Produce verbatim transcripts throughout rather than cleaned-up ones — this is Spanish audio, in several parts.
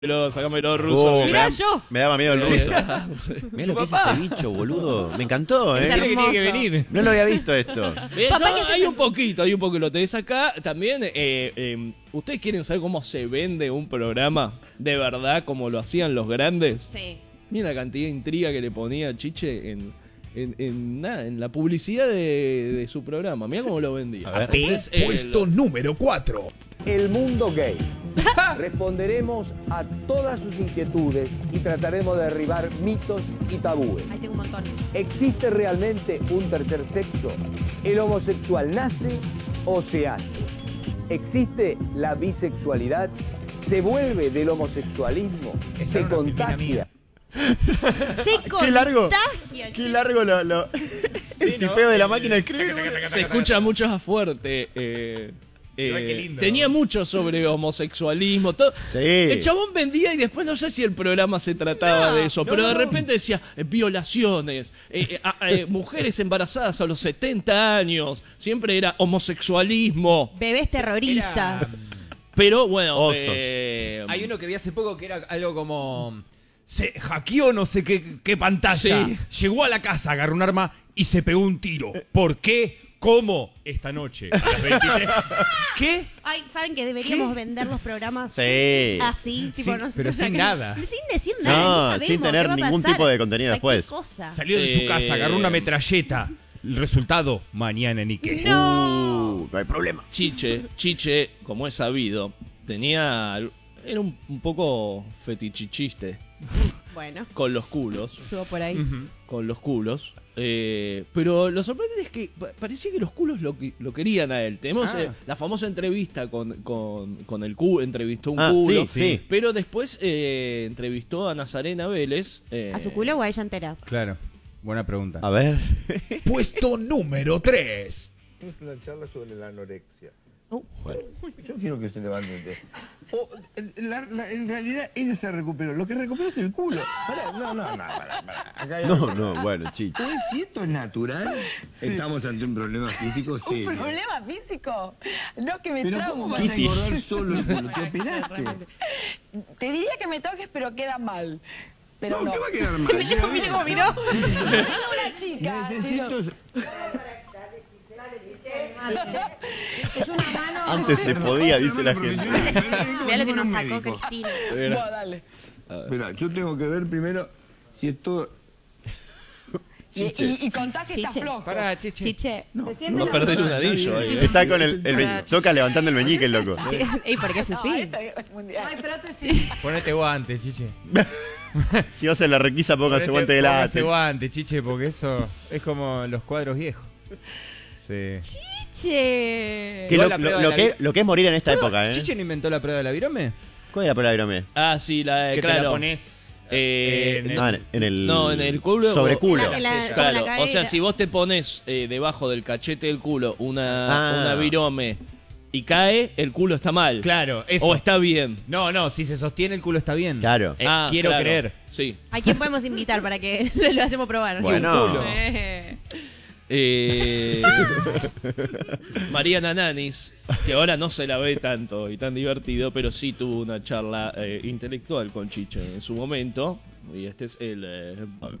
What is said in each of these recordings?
Sacámelo ruso. Oh, Mirá me da, yo. Me daba miedo el ruso. Sí. Mirá lo que es ese bicho, boludo. Me encantó, ¿eh? Es Tiene que, tiene que hermoso. venir. No lo había visto esto. Bien, Papá, yo- ¿qué se hay hace? un poquito, hay un poco que lo tenés acá. También, eh, eh, ¿ustedes quieren saber cómo se vende un programa? De verdad, como lo hacían los grandes. Sí. Mira la cantidad de intriga que le ponía Chiche en, en, en, nada, en la publicidad de, de su programa. Mira cómo lo vendía. A ver. Es, eh, Puesto número cuatro. El mundo gay. Responderemos a todas sus inquietudes y trataremos de derribar mitos y tabúes. Ahí tengo un montón. ¿Existe realmente un tercer sexo? ¿El homosexual nace o se hace? ¿Existe la bisexualidad? ¿Se vuelve del homosexualismo? Esta ¿Se era una filmina contagia? mía. Se Qué largo. contagia, Qué che. largo lo, lo- el tipeo de la máquina de escribir. se escucha mucho más fuerte. Eh, eh, Igual que lindo. tenía mucho sobre homosexualismo. Todo. Sí. El chabón vendía y después no sé si el programa se trataba No, de eso, no, pero de no. repente decía eh, violaciones, eh, eh, a- eh, mujeres embarazadas a los setenta años, siempre era homosexualismo. Bebés terroristas. Era- Pero bueno, Osos. eh, Hay uno que vi hace poco que era algo como... Se hackeó no sé qué, qué pantalla. Sí. Llegó a la casa, agarró un arma y se pegó un tiro. ¿Por qué? ¿Cómo? Esta noche. A las veintitrés. ¿Qué? Ay, ¿saben que deberíamos ¿Qué? vender los programas Sí. así? Tipo, Sin- nosotros pero sin acá- nada. Sin decir nada. No, no sabemos sin tener qué va a ningún pasar. tipo de contenido Cualquier después. cosa. Salió de su Eh, casa, agarró una metralleta. El resultado, mañana en Ike. No. Uh, no hay problema. Chiche, Chiche, como es sabido, tenía. Era un, un poco fetichichiste Bueno, con los culos. estuvo por ahí. Ujú. Con los culos. Eh, pero lo sorprendente es que pa- parecía que los culos lo, que- lo querían a él. Tenemos Ah. eh, la famosa entrevista con, con, con el culo, entrevistó un Ah, culo. sí, sí. Pero después eh, entrevistó a Nazarena Vélez. eh, ¿A su culo o a ella entera? Claro, buena pregunta. A ver. Puesto número tres. Una charla sobre la anorexia. Uh, Yo quiero que se levante. O, la- la- en realidad ella se recuperó. Lo que recuperó es el culo. Pará, no, no, no, pará, pará. Acá hay No, algo. no, bueno, chiche. Si esto es natural, estamos ante un problema físico serio. ¿Un problema físico? No, que me Pero ¿cómo trauma. vas a Kitty. engordar solo el culo? ¿Te operaste? Te diría que me toques, pero queda mal. Pero No, no. ¿qué va a quedar mal? Mira, mira cómo miró. Era una chica. Necesito... chicos. Es una mano. Antes se podía, dice la gente. Mira lo que nos sacó Cristina. era- Bueno, dale. Mira, yo tengo que ver primero si esto... Y, y, y contá que está Chiche. flojo. Pará, chiche. Chiche. Va a perder un anillo ahí. eh. Está con el, el meñique. Toca levantando el meñique, el loco. Ey, ¿por qué No, Fifi? esta es mundial. Ponete guante, chiche. Si vas en la requisa, póngase Ponete- guante de póngase látex. guante, chiche, porque eso es como los cuadros viejos. Sí. Chiche. Que Igual lo, la lo- prueba lo de la que, vi- lo que es morir en esta época, ¿eh? ¿Chiche no inventó la prueba de la virome? ¿Cuál era la palabra, Virome? Ah, sí, la Que te claro. la pones Eh, en el- Ah, en el... No, en el culo. Sobre o- culo. En la- en la- como Claro, la o cadera. sea, si vos te pones eh, debajo del cachete del culo una, Ah. una virome y cae, el culo está mal. Claro, eso. O está bien. No, no, si se sostiene el culo está bien. Claro. Eh, Ah, quiero claro. creer. Sí. ¿A quién podemos invitar para que lo hacemos probar? Bueno. culo. Eh. Eh, Mariana Nanis, que ahora no se la ve tanto y tan divertido, pero sí tuvo una charla eh, intelectual con Chiche en su momento. Y este es el... eh,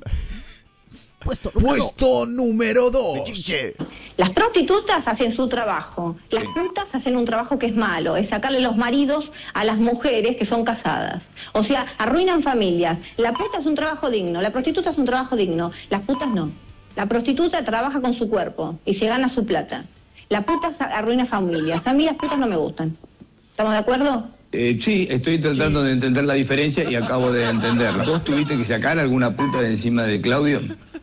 Puesto número dos. Chiche. Las prostitutas hacen su trabajo, las putas hacen un trabajo que es malo, es sacarle los maridos a las mujeres que son casadas. O sea, arruinan familias. La puta es un trabajo digno, la prostituta es un trabajo digno, las putas no. La prostituta trabaja con su cuerpo y se gana su plata. La puta sa- arruina familias. A mí las putas no me gustan. ¿Estamos de acuerdo? Eh, sí, estoy tratando de entender la diferencia y acabo de entenderla. ¿Vos tuviste que sacar alguna puta de encima de Claudio?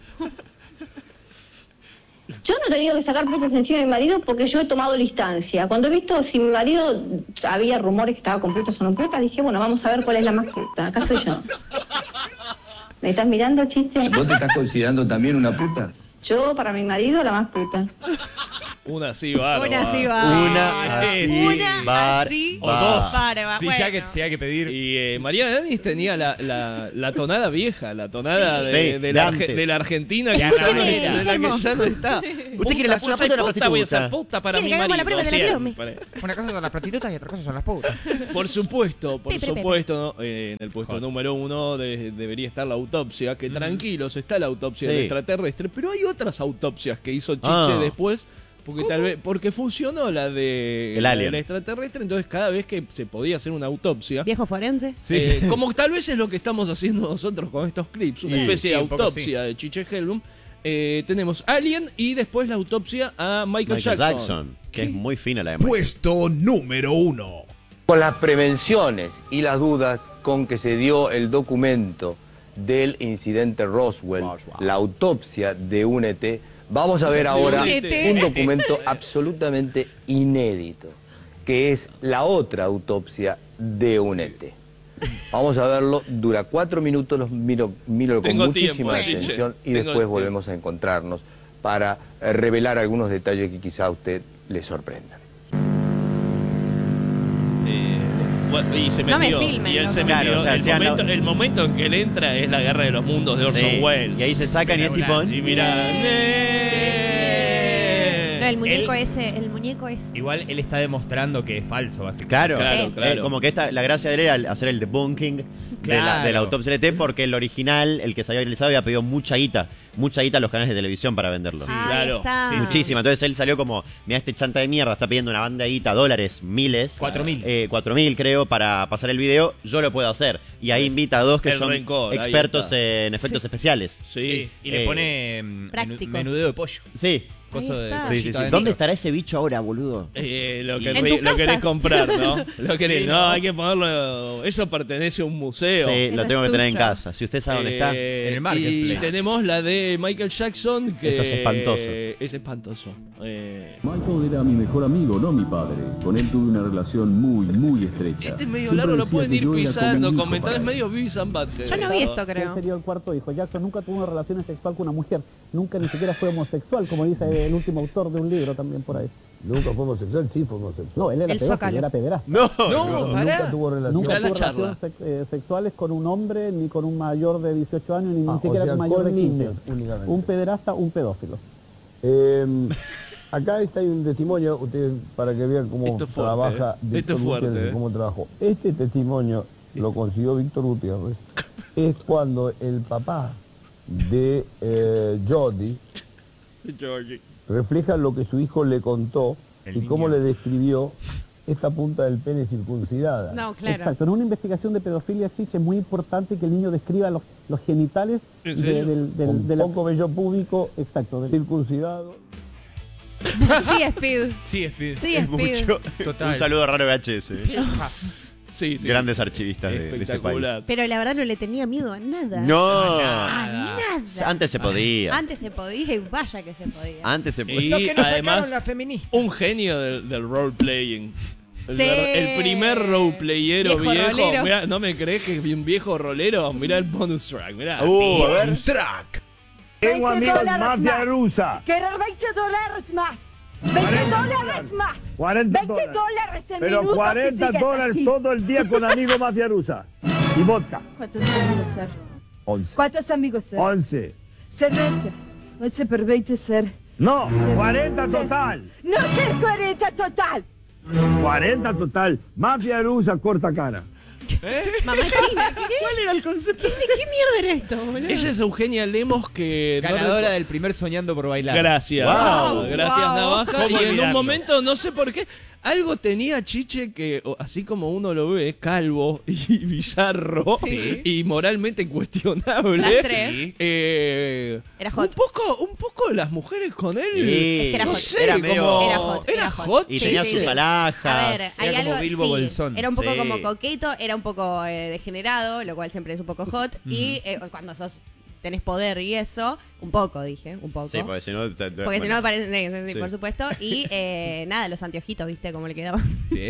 Yo no he tenido que sacar putas encima de mi marido porque yo he tomado la instancia. Cuando he visto si mi marido había rumores que estaba con putas o no putas, dije, bueno, vamos a ver cuál es la más puta. Acá soy yo. ¿Me estás mirando, chiche? ¿Vos te estás considerando también una puta? Yo, para mi marido, la más puta. una así, bárbara. Una así va. Una así, Una bar- así O dos. Vale, va, Sí, bueno. ya que se hay que pedir. Y eh, María Danis tenía la, la, la tonada vieja, la tonada de, Sí, de de la, Arge- antes. de la Argentina que, Escúcheme, ya no, de la Guillermo. que ya no está. ¿Usted quiere la- Puta, una yo soy foto de la puta, voy a ser prostituta? puta para ¿Quiere mi que hagamos la marido. prueba de la siempre. Una cosa son las prostitutas y otra cosa son las putas. Por supuesto, por Pepe, Pepe. supuesto, ¿no? Eh, en el puesto número uno de- debería estar la autopsia, que tranquilos, está la autopsia del Sí. extraterrestre, pero hay otras autopsias que hizo Chiche Ah. después, porque tal vez, porque funcionó la de El la alien. del extraterrestre, entonces cada vez que se podía hacer una autopsia, Viejo forense. eh, como tal vez es lo que estamos haciendo nosotros con estos clips, una Sí, especie sí, de un poco autopsia de Chiche Hellblum. Eh, tenemos Alien y después la autopsia a Michael, Michael Jackson. Jackson, que es muy fina la de Michael. Puesto número uno. Con las prevenciones y las dudas con que se dio el documento del incidente Roswell, Roswell. la autopsia de un E T, vamos a ver De ahora un E T. un documento absolutamente inédito, que es la otra autopsia de un E T. Vamos a verlo, dura cuatro minutos, los miro, miro con Tengo muchísima tiempo, Chiche. atención y Tengo después tiempo. volvemos a encontrarnos para eh, revelar algunos detalles que quizá a usted le sorprendan. Eh, bueno, y se No me metió, filmen, y él loco. se Claro, metió. o sea, el, hacían la- momento, el momento en que él entra es la guerra de los mundos de Orson Sí, Welles. y ahí se sacan y es tipo... Y mira, No, el muñeco Él- ese, el muñeco es. Igual él está demostrando que es falso, básicamente. Claro, Claro, Sí. claro. Eh, como que esta, la gracia de él era hacer el debunking de, la, Claro. de la autopsia L T, porque el original, el que se había realizado, había pedido mucha guita, mucha guita a los canales de televisión para venderlo. Ahí claro. está. Sí, Muchísima. Entonces él salió como, mira, este chanta de mierda está pidiendo una banda de guita, dólares, miles. Cuatro mil. Eh, cuatro mil, creo, para pasar el video. Yo lo puedo hacer. Y ahí invita a dos que El son rencor, ahí expertos está. en efectos especiales. Sí. Sí, y le Eh, pone mm, menú- prácticos. menudeo de pollo. Sí. Coso de está. Sí, sí, pollito sí. adentro. ¿Dónde estará ese bicho ahora, boludo? Eh, lo, que En re- tu lo casa. querés comprar, ¿no? Lo querés, Sí, no, no. hay que ponerlo. Eso pertenece a un museo. Sí, Eso lo es tengo que tener en tuyo. casa. Si usted sabe dónde está. Eh, En el y marketplace. tenemos la de Michael Jackson, que Esto es espantoso. es espantoso. Eh, Michael era mi mejor amigo, no mi padre. Con él tuve una relación muy, muy estrecha. este es medio Siempre largo, lo decía pueden que ir yo era como pisando, un hijo comentar, es para él. medio Beavis and Butthead. Yo no vi esto, Él creo. sería el cuarto hijo. Jackson nunca tuvo una relación sexual con una mujer. Nunca ni siquiera fue homosexual, como dice el último autor de un libro también por ahí. Nunca fue homosexual, sí fue homosexual. No, él era El pedófilo, Zócalo. era pederasta. No, No, pará. Nunca tuvo relación. Nunca Mirá la tuvo charla. relaciones sex- eh, sexuales con un hombre, ni con un mayor de dieciocho años, ni, Ah, ni o siquiera sea, con mayor de con quince. niños únicamente. Un pederasta, un pedófilo. Eh, acá está hay un testimonio, ustedes para que vean cómo Esto es fuerte, trabaja eh. Víctor Esto es fuerte, Gutiérrez, eh. cómo trabajó. Este testimonio lo consiguió Víctor Gutiérrez. Es cuando el papá de eh, Jody Georgie. refleja lo que su hijo le contó El y niño. cómo le describió esta punta del pene circuncidada. No, claro. Exacto. En una investigación de pedofilia, Chiche, es muy importante que el niño describa los, los genitales ¿En de- serio? del, del, Con de la- poco vello púbico, Exacto. del- circuncidado. Sí, Speed. Sí, es pide. Sí, es Speed. mucho. Total. Un saludo a Raro V H S. Sí, sí. Grandes archivistas de, de este país. Espectacular. Pero la verdad no le tenía miedo a nada. No. A nada. Antes se podía. Antes se podía y vaya que se podía. Antes se Y podía. Lo que nos además, sacaron la feminista. un genio del, del role-playing. El, Sí. ver- el primer roleplayero Viejo viejo. rolero. Mirá, ¿no me crees que es un viejo rolero? Mirá el bonus track, mirá. Uh, a ver. Track. Tengo amigos mafia rusa. Querer veinte dólares más. veinte dólares más. cuarenta veinte dólares en Pero minutos cuarenta si sigues dólares así. todo el día con amigos mafia rusa. Y vodka. ¿Cuántos amigos ser? once. ¿Cuántos amigos ser? once. Cerveza. once por veinte ser. No, Cerveza. cuarenta total. No ser cuarenta total. cuarenta total. Mafia rusa corta cara. Mamá china. ¿Qué? ¿Cuál era el concepto? ¿Qué, qué mierda era esto, boludo? Ella es Eugenia Lemos que... no Ganadora recu- del primer Soñando por Bailar. Gracias. Wow. Gracias, Wow. Navaja. ¿Cómo Y en un olvidarlo? momento, no sé por qué, algo tenía Chiche que, o- así como uno lo ve, calvo y bizarro Sí. y moralmente cuestionable. Las tres. Sí. Eh, Era hot. Un poco, un poco las mujeres con él. Sí. Es que era no hot. sé, Era medio- como- Era hot, Era era hot. hot. Y Sí, tenía sí, sus sí. alhajas. A ver, hay Era como algo, Bilbo sí, Bolsón. era un poco Sí. como coqueto, era un poco eh, degenerado, lo cual siempre es un poco hot. Y eh, cuando sos tenés poder y eso. Un poco, dije, un poco. Sí, porque si no... te- te- Porque si bueno. no me parece, sí, sí, Sí. por supuesto. Y eh, nada, los anteojitos, ¿viste? Cómo le quedaban.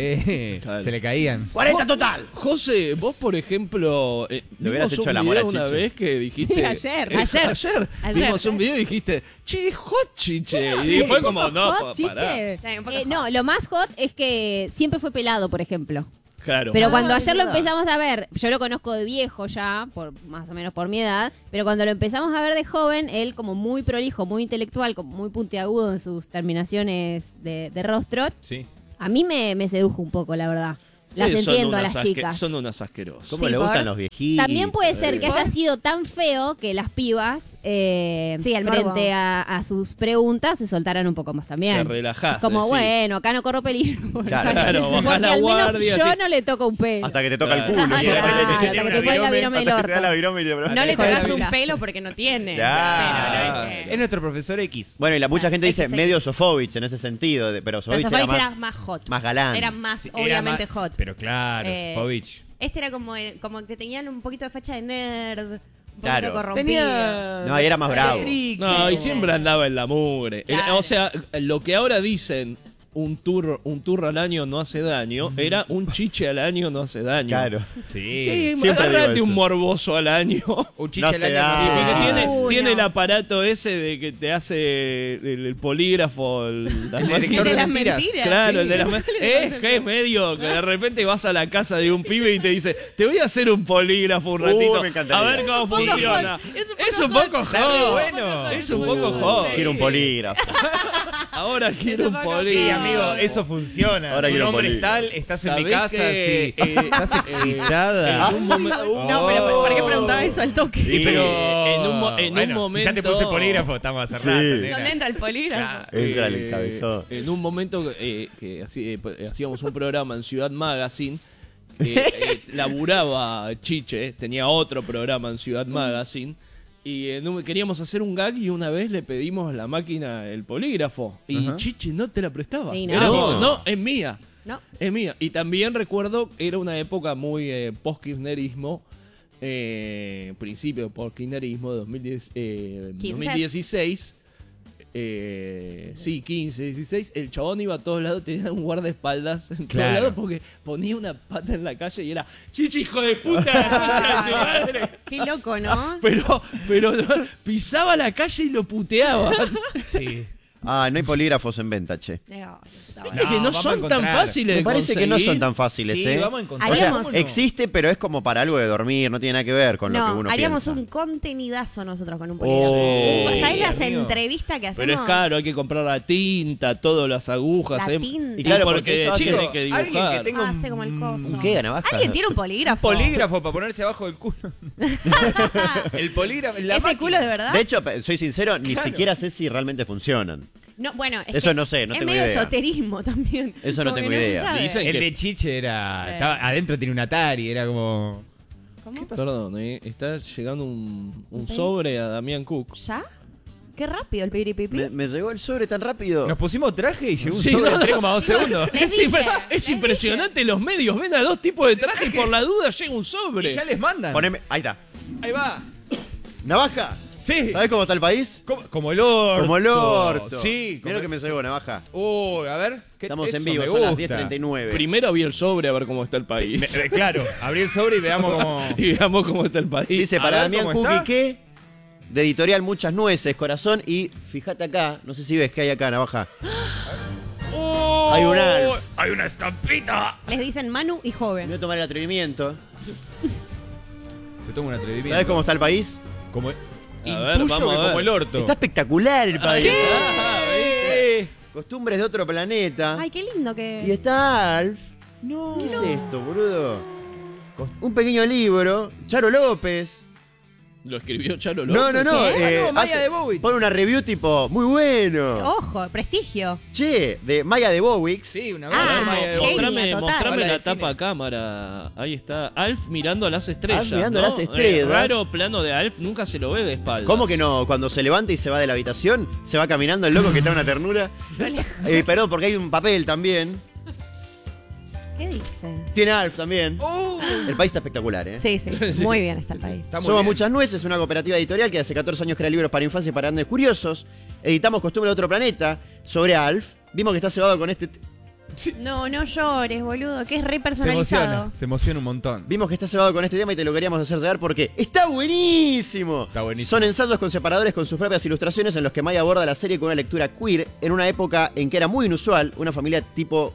Sí, Claro. se le caían. cuarenta total. José, vos por ejemplo, eh, Le hubieras vimos hecho un el amor a video una Chiche. vez que dijiste Sí, ayer, eh, ayer. ayer Ayer. vimos un video y dijiste, "Che, hot Chiche." Y Sí, fue un como, poco "No, hot, pa- Chiche. pará." Sí, un poco Eh, hot. no, lo más hot es que siempre fue pelado, por ejemplo. Claro. Pero cuando Ah, ayer es lo verdad. empezamos a ver, yo lo conozco de viejo ya, por más o menos por mi edad, pero cuando lo empezamos a ver de joven, él como muy prolijo, muy intelectual, como muy puntiagudo en sus terminaciones de, de rostro, Sí. a mí me, me sedujo un poco, la verdad. Las Eh, son entiendo a unas las asque- chicas. Son unas asquerosas. ¿Cómo Sí, le por- gustan los viejitos? También puede ser Eh. que haya sido tan feo que las pibas, eh, Sí, el frente morbo. a, a sus preguntas, se soltaran un poco más también. Te relajás. Como, decís. bueno, acá no corro peligro. Claro, claro, bajás Porque la al menos guardia, yo así. no le toco un pelo. Hasta que te toca Claro. el culo. Claro, Y de repente te hasta tiene que una te pone la virome, virome del hasta que te da orto. la virome y te- No le Hijo de tocas un puta. pelo porque no tiene. Claro. Pero no es que- Es nuestro profesor X. Bueno, y la mucha gente dice X X. medio Sofovich en ese sentido, de- pero Pero Sofovich era Sofovich más, era más hot. más galán. Era más, Sí, era obviamente, más- hot. Pero claro, Eh, Sofovich. Este era como, el- como que tenían un poquito de facha de nerd. Un Claro. poquito corrompido. No, ahí era más bravo. No, y siempre andaba en la mugre. El- Claro. o sea, lo que ahora dicen un tour, un tour al año no hace daño, era un chiche al año no hace daño. Claro. Sí. Sí, Siempre agárrate digo un eso. morboso al año. Un chiche No al se año da. no se Porque Ah. tiene, Uy, tiene no. el aparato ese de que te hace el, el polígrafo, el, las El máquinas- detector de de las mentiras. mentiras. Claro, Sí. el de las me- Es que es medio que de repente vas a la casa de un pibe y te dice, te voy a hacer un polígrafo un Uy, ratito. me encantaría. A ver cómo poco funciona. hot, es un Es poco un poco hot. Está re hot. bueno. Es un poco hot. Quiero un polígrafo. Ahora quiero un Eso poco polígrafo. Sí, amigo, eso funciona. Ahora Tu quiero nombre es polígrafo. tal, estás en mi ¿Sabés casa, que, sí. eh, Estás excitada. En un momen- No, pero ¿para qué preguntaba eso al toque? Sí, pero en un mo- en un bueno, si ya te momento- puse el polígrafo, estamos hace Sí. rato, nena. ¿Dónde entra el polígrafo? Entra el Eh, encabezón. En un momento eh, que hacía- eh, hacíamos un programa en Ciudad Magazine, eh, eh, laburaba Chiche, tenía otro programa en Ciudad Magazine, y en un- queríamos hacer un gag y una vez le pedimos la máquina, el polígrafo, y Ajá. Chiche no te la prestaba. Y no. Era como, No. no, es mía. No. Es mía. Y también recuerdo, era una época muy eh, post-kirchnerismo, eh, principio de post-kirchnerismo, dos mil diez, eh, quince. dos mil dieciséis. Eh, sí, quince, dieciséis. El chabón iba a todos lados, tenía un guardaespaldas en Claro. todos lados porque ponía una pata en la calle y era Chichi, hijo de puta, la concha de tu madre. Qué loco, ¿no? Pero, pero no, pisaba la calle y lo puteaban. Sí. Ah, no hay polígrafos en venta, che. No, puta Viste madre. que no vamos a son tan encontrar. fáciles de Me parece que no conseguir. son tan fáciles, Sí, ¿eh? vamos a encontrar. O sea, Haríamos- existe, pero es como para algo de dormir, no tiene nada que ver con lo que No, uno haríamos piensa. un contenidazo nosotros con un Oh. polígrafo. ¿Sabés las amigo. entrevistas que hacemos? Pero es caro, hay que comprar la tinta, todas las agujas. La ¿eh? tinta. Y claro, porque, porque eso tiene hace- que Alguien dibujar. que tenga Ah, un, hace como el coso. ¿Un qué, navaja? ¿Alguien tiene un polígrafo? polígrafo para ponerse abajo del culo. El polígrafo. La ¿Ese máquina. culo de verdad? De hecho, pe- soy sincero, ni Claro. siquiera sé si realmente funcionan. No, bueno, es Eso que no sé, no es tengo medio idea. esoterismo también. Eso no Como tengo que se idea. sabe. Dicen El que- de Chiche era. Eh. Estaba, adentro tiene un Atari, era como. ¿Cómo? Perdón, eh, está llegando un, un sobre a Damián Cook. ¿Ya? Qué rápido el piripipi. Me, me llegó el sobre tan rápido. Nos pusimos traje y llegó un Sí, sobre no. de tres coma dos segundos. Les Es, dije, impre- les es impresionante, los medios ven a dos tipos de trajes y por la duda llega un sobre. Y ya les mandan. Poneme, ahí está. Ahí va. Navaja. Sí. ¿Sabés cómo está el país? Como, como el orto. Como el orto. Sí. Mira lo que me llegó, Navaja. Uy, a ver. ¿qué- Estamos eso en vivo, me son las gusta. diez treinta y nueve. Primero vi el sobre a ver cómo está el país. Me- eh, claro, abrí el sobre y veamos cómo. Y veamos cómo está el país. Dice, A para ver Damián cómo Cook está. y qué, de editorial Muchas Nueces, Corazón, y fíjate acá, no sé si ves que hay acá, Navaja. ¡Oh! Hay un Alf. Hay una estampita. Les dicen Manu y Me joven. voy a tomar el atrevimiento. Se toma un atrevimiento. ¿Sabés cómo está el país? Como, ver, intuyo vamos que a ver. como el orto. Está espectacular el país. Ah, ¿viste? Costumbres de otro planeta. Ay, qué lindo que Y está Alf. No. ¿Qué es esto, boludo? Un pequeño libro. Charo López. Lo escribió Charo No, López. no, no. ¿Qué? eh, Ah, no, Maya hace- de Bowie. Pone una review tipo, muy bueno. Ojo, prestigio. Che, de Maya de Bowix. Sí, una Ah, verdad, Maya de Bowie. genia, Mostrame, total. mostrame Habla la de tapa cine. a cámara. Ahí está. Alf mirando a las estrellas. Alf mirando a ¿no? las estrellas. Eh, raro plano de Alf, nunca se lo ve de espaldas. ¿Cómo que no? Cuando se levanta y se va de la habitación, se va caminando el loco que está una ternura. Eh, perdón, porque hay un papel también. ¿Qué dice? Tiene Alf también. El país está espectacular, ¿eh? Sí, sí, muy bien está el país. Somos Muchas Nueces, una cooperativa editorial que hace catorce años crea libros para infancia y para grandes curiosos. Editamos Costumbre de otro planeta sobre Alf. Vimos que está cebado con este... t- No, no llores, boludo, que es re Se personalizado. emociona, se emociona un montón. Vimos que está cebado con este tema y te lo queríamos hacer llegar porque ¡está buenísimo! Está buenísimo. Son ensayos con separadores con sus propias ilustraciones en los que Maya aborda la serie con una lectura queer en una época en que era muy inusual una familia tipo...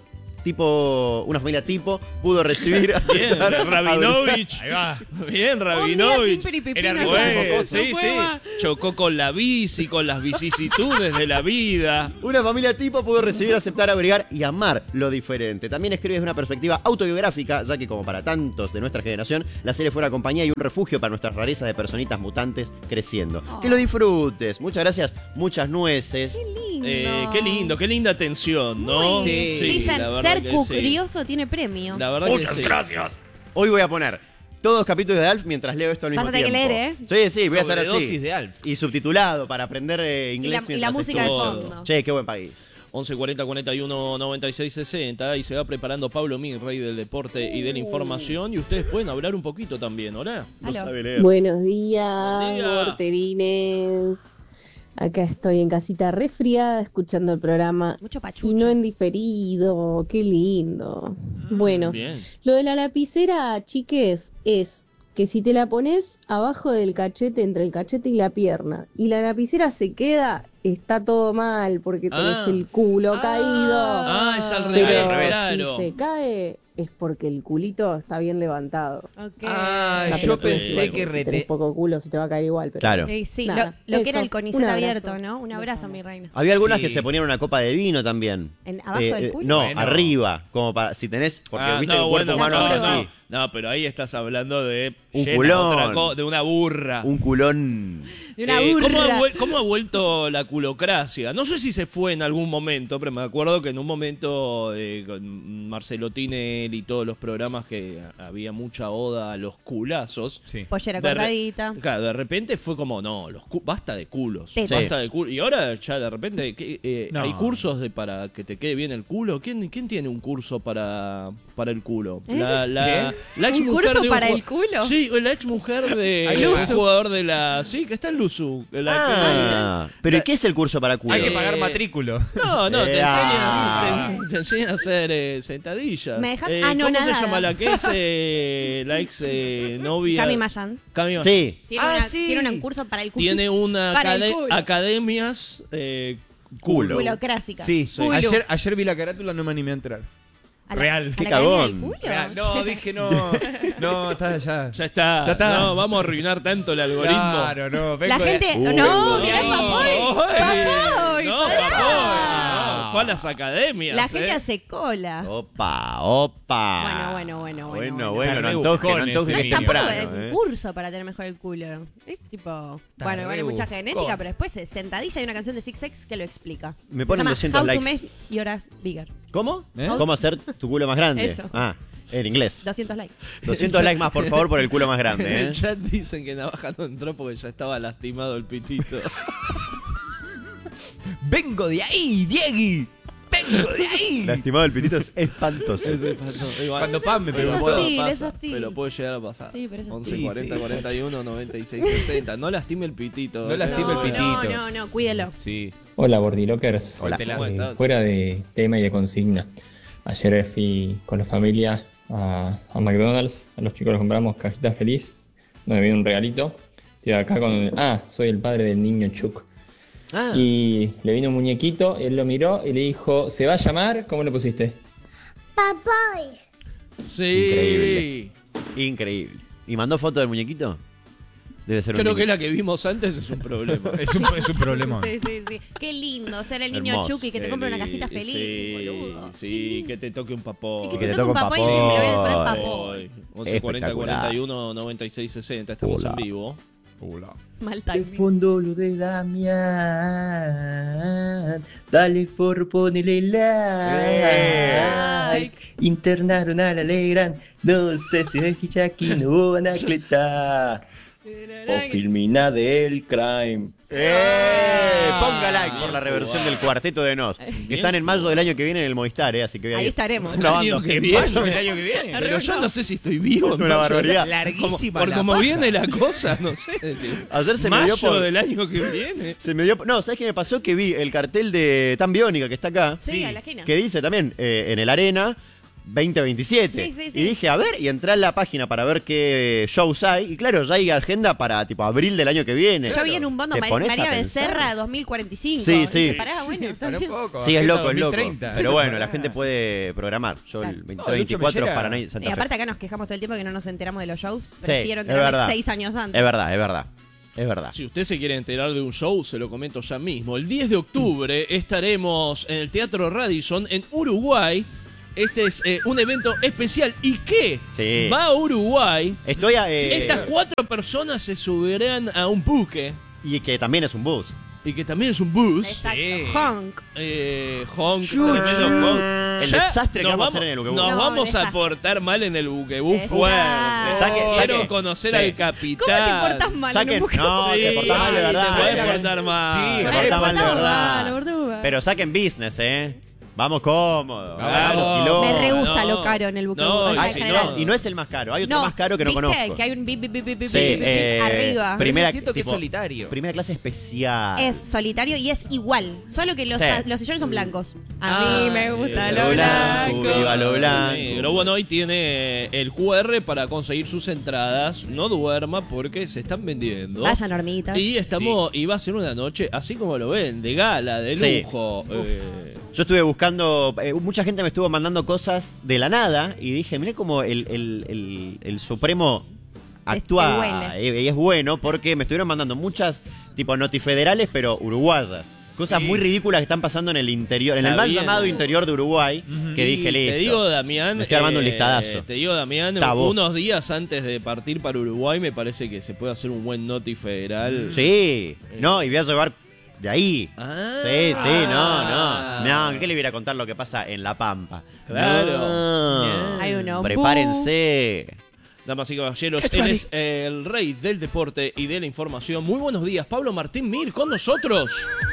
tipo una familia tipo pudo recibir Bien, aceptar, Rabinovich. Ahí va. Bien, Un día sin Rabinovich. piripipino, Era no Bueno, fue sí, más. sí. Chocó con la bici, con las vicisitudes de la vida. Una familia tipo pudo recibir, aceptar, abrigar y amar lo diferente. También escribe desde una perspectiva autobiográfica, ya que como para tantos de nuestra generación, la serie fue una compañía y un refugio para nuestras rarezas de personitas mutantes creciendo. Oh. Que lo disfrutes. Muchas gracias, Muchas Nueces. Qué lindo. Eh, qué lindo, qué linda atención, ¿no? Muy bien. Sí, Dicen, la verdad ser que curioso tiene premio. La verdad Muchas que sí. gracias. Hoy voy a poner todos los capítulos de Alf mientras leo esto al mismo Vas a tener tiempo. que leer, ¿eh? Sí, sí, voy a estar así. Sobredosis de Alf. Y subtitulado para aprender eh, Y inglés la, y la mientras música de estudio. fondo. Che, qué buen país. once cuarenta cuarenta y uno noventa y seis sesenta y se va preparando Pablo Mir, rey del deporte y de la información, y ustedes pueden hablar un poquito también, ¿hola? No Aló. sabe leer. Buenos días, Buen día. porterines. Acá estoy en casita resfriada escuchando el programa Mucho pachucho. y no en diferido. Qué lindo. Bueno, Bien. lo de la lapicera, chiques, es que si te la pones abajo del cachete, entre el cachete y la pierna, y la lapicera se queda, está todo mal porque tenés Ah. el culo caído. Ah, es al Pero revés, claro. si se cae, es porque el culito está bien levantado. Ok. Ah, Es una yo pelotudez pensé igual, que porque Si tenés rete... poco culo, se te va a caer igual. Pero... Claro. Eh, sí, Nada, lo, lo que era eso. el CONICET Un abrazo. abierto, ¿no? Un Los abrazo, amo. mi reina. Había algunas Sí. que se ponían una copa de vino también. En- ¿Abajo Eh, del eh, culo? No, Bueno. arriba, como para si tenés, porque Ah, viste no, el cuerpo bueno, humano no, hace no, así. no, pero ahí estás hablando de Un llena, culón. otra co- de una burra. Un culón. De una Eh, ¿cómo, ha burra. vuel- cómo ha vuelto la culocracia? No sé si se fue en algún momento, pero me acuerdo que en un momento eh, con Marcelo Tinelli y todos los programas que había mucha oda a los culazos. Sí. Pollera De re- cortadita. Claro, de repente fue como, no, los cu- basta de culos. Tetas. Basta de culos. Y ahora ya de repente ¿qué, eh, No. hay cursos de para que te quede bien el culo. ¿Quién, quién tiene un curso para, para el culo? ¿Eh? La, la, la ex ¿Un mujer curso de un para ju- el culo? Sí, la ex mujer de Hay un Luzu. jugador de la. Sí, que está en Luzu. La Ah, pero ¿y qué es el curso para culo? Hay que pagar Eh, matrículo. No, no, te Eh, enseñan, ah. te, te enseñan a hacer eh, sentadillas. Me dejas Eh, ¿Cómo anonadada. se llama la que es eh, la ex eh, novia? Cami Mayans. Cami Mayans. Sí. Tiene, Ah, una, sí. tiene un curso para el culo. Tiene una Para el acade- culo. academias eh, culo. Culocrásica. Sí, Sí. Culo. Ayer, ayer vi la carátula, no me animé a entrar. ¿A la- Real. a Qué la academia del cagón. culo? Real. No, dije no. No, está ya. Ya está. Ya está. No, vamos a arruinar tanto el algoritmo. Claro, no. La vengo de- gente. Uh, no, no. mirá, Papoy. Papoy, No, pará. Papoy, no, fue a las academias. La gente eh. hace cola. Opa, opa. Bueno, bueno, bueno, bueno, Bueno, bueno. bueno, no Está antoje, no rebuscón antoje ese que No es niño. es tampoco temprano. un eh. curso para tener mejor el culo. Es tipo. Está bueno, vale mucha rebuscón. genética, pero después eh, sentadilla hay una canción de Six X que lo explica. Me Se ponen llama doscientos How likes. to make your ass bigger. ¿Cómo? ¿Eh? ¿Cómo hacer tu culo más grande? Eso. Ah, en inglés. doscientos likes. doscientos likes más, por favor, por el culo más En grande, el ¿eh? chat dicen que Navaja no entró porque ya estaba lastimado el pitito. Vengo de ahí, Diegui. Vengo de ahí. Lastimado el pitito es espantoso. Ese pasó. Igual, Cuando Pam me pero Es pegó. puede hostil, pasar, es hostil. Pero puede llegar a pasar. Sí, pero es once hostil. cuarenta Sí, sí. cuarenta y uno noventa y seis sesenta. No lastime el pitito. No lastime el No, pitito. no, no, no, cuídelo. Sí. Hola Bordilockers. Hola. Eh, ¿Cómo estás? fuera de tema y de consigna. Ayer fui con la familia a, a McDonald's. A los chicos les compramos cajita feliz, donde viene un regalito. Estoy acá con. Ah, soy el padre del niño Chuck. Ah, Y le vino un muñequito, él lo miró y le dijo: ¿se va a llamar? ¿Cómo le pusiste? Papoy. Sí. Increíble. increíble. ¿Y mandó foto del muñequito? Debe ser un Creo que niño. la que vimos antes es un problema. Es un, es un problema. Sí, sí, sí. Qué lindo ser el niño Hermoso. Chucky que te compra una cajita Sí, feliz, boludo. sí, que te toque un papo. Y que Que te te toque un toque un papoy y siempre le voy a poner papoy. papoy. once cuarenta Espectacular. cuarenta y uno noventa y seis sesenta. Estamos Hola. en vivo. Hola. Mal De timing. fondo lo de Damián, dale por ponele like. Internaron a la Legrand, no sé si es Jackie, no Anacleta. O Filmina del Crime. ¡Eh! Ponga like por la reversión del Cuarteto de Nos. Que están en mayo del año que viene en el Movistar, ¿eh? Así que Ahí estaremos. El año que viene. Mayo del año que viene. Pero yo no sé si estoy vivo. Es una barbaridad. Larguísima Por la como paja. viene la cosa, no sé. decir, Ayer se me mayo dio por... del año que viene. Se me dio... No, ¿sabes qué me pasó? Que vi el cartel de Tan Biónica que está acá. Sí, a la esquina. Que dice también eh, en el Arena veinte veintisiete. Sí, sí, sí. Y dije, a ver, y entré a la página para ver qué shows hay. Y claro, ya hay agenda para tipo abril del año que viene. Yo vi en un bondo Te Mar- pones a María pensar. Becerra dos mil cuarenta y cinco. Sí, sí. Dije, pará, bueno, está Para un bien. poco. Sí, es Agenda loco, es loco. dos mil treinta. Pero bueno, la gente puede programar. Yo Claro. el No, veintidós Lucho veinticuatro Mellera- para Santa Y Fe. aparte acá nos quejamos todo el tiempo que no nos enteramos de los shows. Sí, Prefiero es enterarme verdad. seis años antes. Es verdad, es verdad. Es verdad. Si usted se quiere enterar de un show, se lo comento ya mismo. El diez de octubre estaremos en el Teatro Radisson en Uruguay. Este es eh, un evento especial. ¿Y qué? Sí. Va a Uruguay. Estoy a, eh, Estas cuatro personas se subirán a un buque. Y que también es un bus. Y que también es un bus. Exacto. Sí. Honk. Eh, honk, Chuchu. tremendo honk. El Ya desastre que nos vamos a hacer en el buquebús. Nos No, vamos a desastre. portar mal en el buquebús Exacto. fuerte. Saque, Quiero saque. conocer Sí. al capitán. ¿Cómo te portás mal en Saquen, un buque? no, te Sí, portás mal de ay, verdad. Te voy a eh. portar mal. Sí, Te Ay, portás mal de portamos verdad. mal, boludo. Pero saquen business, ¿eh? Vamos cómodos. Claro. Vamos, kilómetros. Me re gusta no. lo caro en el buque. No, o sea, y en si general. no- Y no es el más caro, hay otro más caro que no ¿viste? conozco. Que hay un bip, bip, bip, bip, bip, Sí, bip, bip, eh, arriba. primera, siento que es tipo, solitario. Primera clase especial. Es solitario y es igual. Solo que los, Sí. los sillones son blancos. A Ah, mí me gusta lo lo blanco, blanco. viva lo blanco. Pero bueno, hoy tiene el Q R para conseguir sus entradas. No duerma porque se están vendiendo. Vayan hormitas. Y estamos y va a ser una noche, así como lo ven, de gala, de Sí. lujo. eh, Yo estuve buscando, eh, mucha gente me estuvo mandando cosas de la nada y dije, mirá como el, el, el, el Supremo actúa huele. eh, y es bueno porque me estuvieron mandando muchas tipo notifederales pero uruguayas. Cosas Sí. muy ridículas que están pasando en el interior, en el Está mal bien. llamado interior de Uruguay, que y dije, listo. Te digo, Damián. Me estoy armando un eh, listadazo. Te digo, Damián, Tabú. unos días antes de partir para Uruguay, me parece que se puede hacer un buen noti federal. Sí, no, y voy a llevar de ahí. Ah. Sí, sí, no, no. No, ¿qué le voy a contar lo que pasa en La Pampa? Claro. No. Hay uno. Prepárense. Damas y caballeros, él es el rey del deporte y de la información. Muy buenos días, Pablo Martín Mir, con nosotros.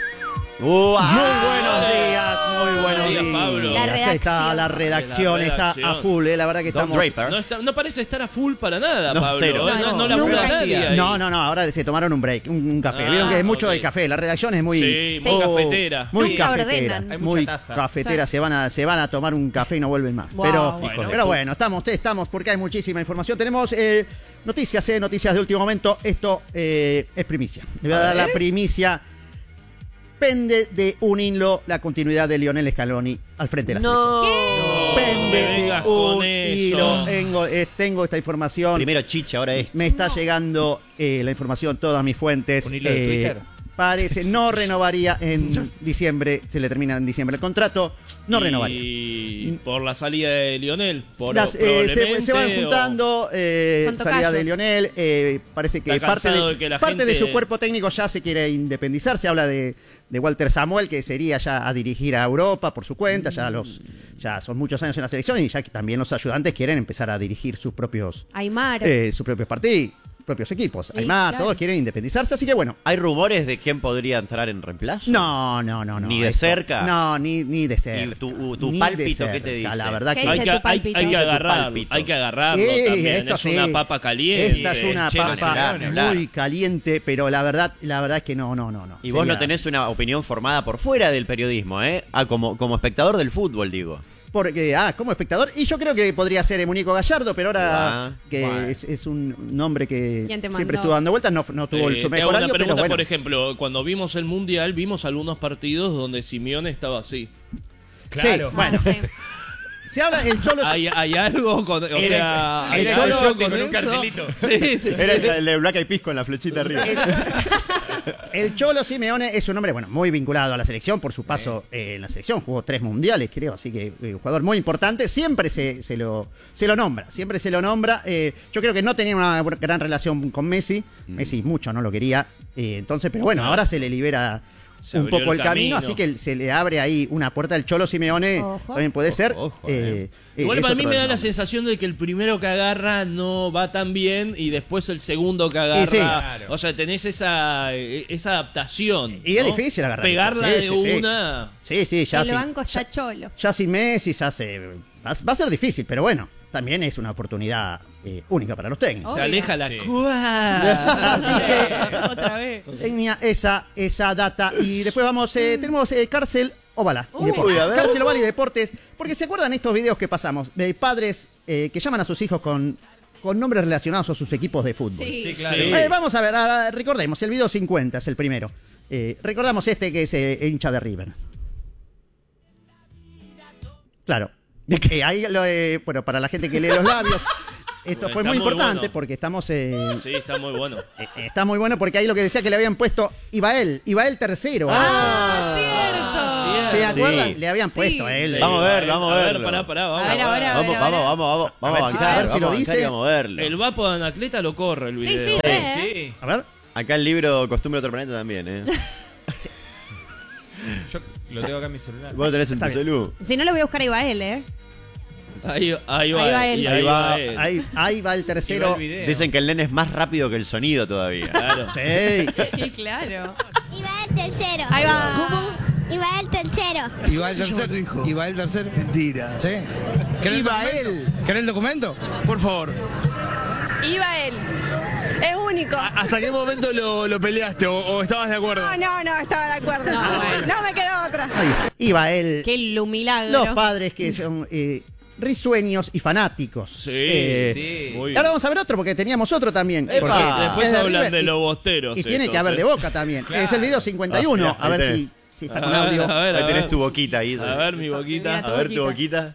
Uh, Muy ah, buenos días, muy buenos días, días. Pablo. La Aquí está la redacción, La está redacción. a full, eh, la verdad que Don estamos... Draper. No, está- no parece estar a full para nada, No, Pablo. cero. No, no, no labura nunca. nadie ahí. No, no, no, ahora se tomaron un break, un, un café. Ah, Vieron que es mucho ok. de café, la redacción es muy... Sí, muy oh, cafetera. Muy Nunca cafetera, ordenan. Hay mucha muy taza. cafetera, se van, a, se van a tomar un café y no vuelven más. Wow. Pero, Bueno, pero bueno, estamos, estamos porque hay muchísima información. Tenemos eh, noticias, eh, noticias de último momento. Esto eh, es primicia. Le voy a dar la primicia. Pende de un hilo la continuidad de Lionel Scaloni al frente de la No. selección. No Pende me vengas de un con eso. hilo. Tengo, eh, tengo esta información. Primero Chicha, ahora es. Me está llegando eh, la información, todas mis fuentes. Un hilo de Eh, Twitter. Parece, no renovaría en diciembre, se le termina en diciembre el contrato, no Y renovaría. por la salida de Lionel. Por, Las, eh, se, probablemente, se van o- juntando, eh, Son salida tocayos. de Lionel, eh, parece que Está parte, cansado de, de que la parte de gente- su cuerpo técnico ya se quiere independizar, se habla de, de Walter Samuel, que sería ya a dirigir a Europa por su cuenta, ya los ya son muchos años en la selección y ya que también los ayudantes quieren empezar a dirigir sus propios, Aymar. eh, sus propios partidos, propios equipos. Sí, Aymar, claro. todos quieren independizarse, así que bueno. ¿Hay rumores de quién podría entrar en reemplazo? No, no, no, no. ¿Ni de esto- cerca? No, ni, ni de cerca. ¿Y tu, uh, tu Ni pálpito de qué te cerca, dice? La verdad ¿Qué que Hay dice que, tu hay, pálpito? hay que Dice tu agarrar, pálpito. hay que agarrarlo Sí, también. esto Es sí. una papa caliente. Esta es una Che, no papa se ni hablar. muy caliente, pero la verdad, la verdad es que no, no, no, no. Y vos Sería- no tenés una opinión formada por fuera del periodismo, ¿eh? Ah, como, como espectador del fútbol, digo. Porque, ah, como espectador, y yo creo que podría ser Muñeco Gallardo, pero ahora Ah, que bueno. es, es un nombre que ¿Quién te siempre mandó? estuvo dando vueltas, no, no tuvo Eh, el te su hago mejor una año, pero pregunta, bueno. por ejemplo, cuando vimos el Mundial, vimos algunos partidos donde Simeone estaba así. Claro. Sí, bueno. Ah, sí. Se habla, el Cholo... ¿Hay, hay algo con, o El- sea, el hay Cholo algo con un eso? cartelito. Sí, sí. Era el, el de Black Eyed Peas con la flechita arriba. El Cholo Simeone es un hombre, bueno, muy vinculado a la selección por su paso eh, en la selección. Jugó tres mundiales, creo, así que eh, un jugador muy importante. Siempre se, se, lo, se lo nombra, siempre se lo nombra. Eh, yo creo que no tenía una gran relación con Messi. Messi mucho no lo quería. Eh, entonces, pero bueno, ahora se le libera Se un abrió poco el el camino, camino. así que se le abre ahí una puerta al Cholo Simeone. Ojo. También puede ser. Ojo, eh, eh, Igual es para mí otro me da nombre. la sensación de que el primero que agarra no va tan bien y después el segundo que agarra. sí. Claro. O sea, tenés esa, esa adaptación. Y es ¿no? difícil agarrar. Pegarla Sí, de sí, sí. una. Sí, sí, ya El sí. banco está cholo. Ya sin Messi, ya se. Va, va a ser difícil, pero bueno, también es una oportunidad eh, única para los técnicos. Se aleja la Sí. cua. Así que Otra vez. tenía esa, esa data. Y después vamos, eh, tenemos eh, cárcel Ovala y Uy, deportes. a ver. Cárcel Ovala y deportes. Porque se acuerdan estos videos que pasamos de padres eh, que llaman a sus hijos con, con nombres relacionados a sus equipos de fútbol. Sí. Sí, claro. Sí. Eh, vamos a ver, ahora recordemos, el video cincuenta es el primero. Eh, recordamos este que es eh, hincha de River. Claro. Eh, ahí lo, eh, bueno, para la gente que lee los labios, esto Está fue muy muy importante bueno. porque estamos. eh, Sí, está muy bueno. eh, está muy bueno porque ahí lo que decía que le habían puesto Ibael, Ibael tercero. Ah, cierto. ¿Se acuerdan? Sí. Le habían Sí. puesto a él. Vamos a verlo, vamos a ver, verlo. pará, pará, vamos. A ver, ahora, Vamos, a ver, vamos, a ver. vamos, vamos, vamos A a ver si- bancar, a ver si vamos lo a bancar dice. y vamos a verlo. El vapo de Anacleta lo corre el Sí, video. sí, re. Sí. A ver. Acá el libro Costumbre de otro planeta también, ¿eh? Yo lo tengo acá en mi celular. Vos lo tenés en tu Está bien. celu. Si no lo voy a buscar a Ibael, ¿eh? Ahí, ahí va, Ahí va él. y Ahí ahí va, va él. Ahí, ahí va el Y va tercero. el video. Dicen que el nene es más rápido que el sonido todavía. Claro. Sí. Sí, claro. Y va el tercero. Ahí va. ¿Cómo? Y va el tercero. ¿Y va el tercero? ¿Y va el tercero? Mentira. ¿Sí? ¿Y va él? ¿Querés el documento? Por favor. Ibael. Es único. ¿Hasta qué momento lo, lo peleaste o, o estabas de acuerdo? No, no, no, estaba de acuerdo. No, bueno. No me quedó otra. Ahí va el. Qué lu- milagro. Los padres que son eh, risueños y fanáticos. Sí, Eh, Sí. Muy Y bien. ahora vamos a ver otro porque teníamos otro también. Epa. Porque Ah, Después es de hablan River de y- los bosteros. Y tiene que estos, haber ¿eh? de Boca también. Claro. Es el video cincuenta y uno. Ah, mirá, a ver ahí si, si está A con ver, audio. a ver, Ahí a tenés ver. tu boquita ahí. A ver, mi boquita. A ver tu boquita.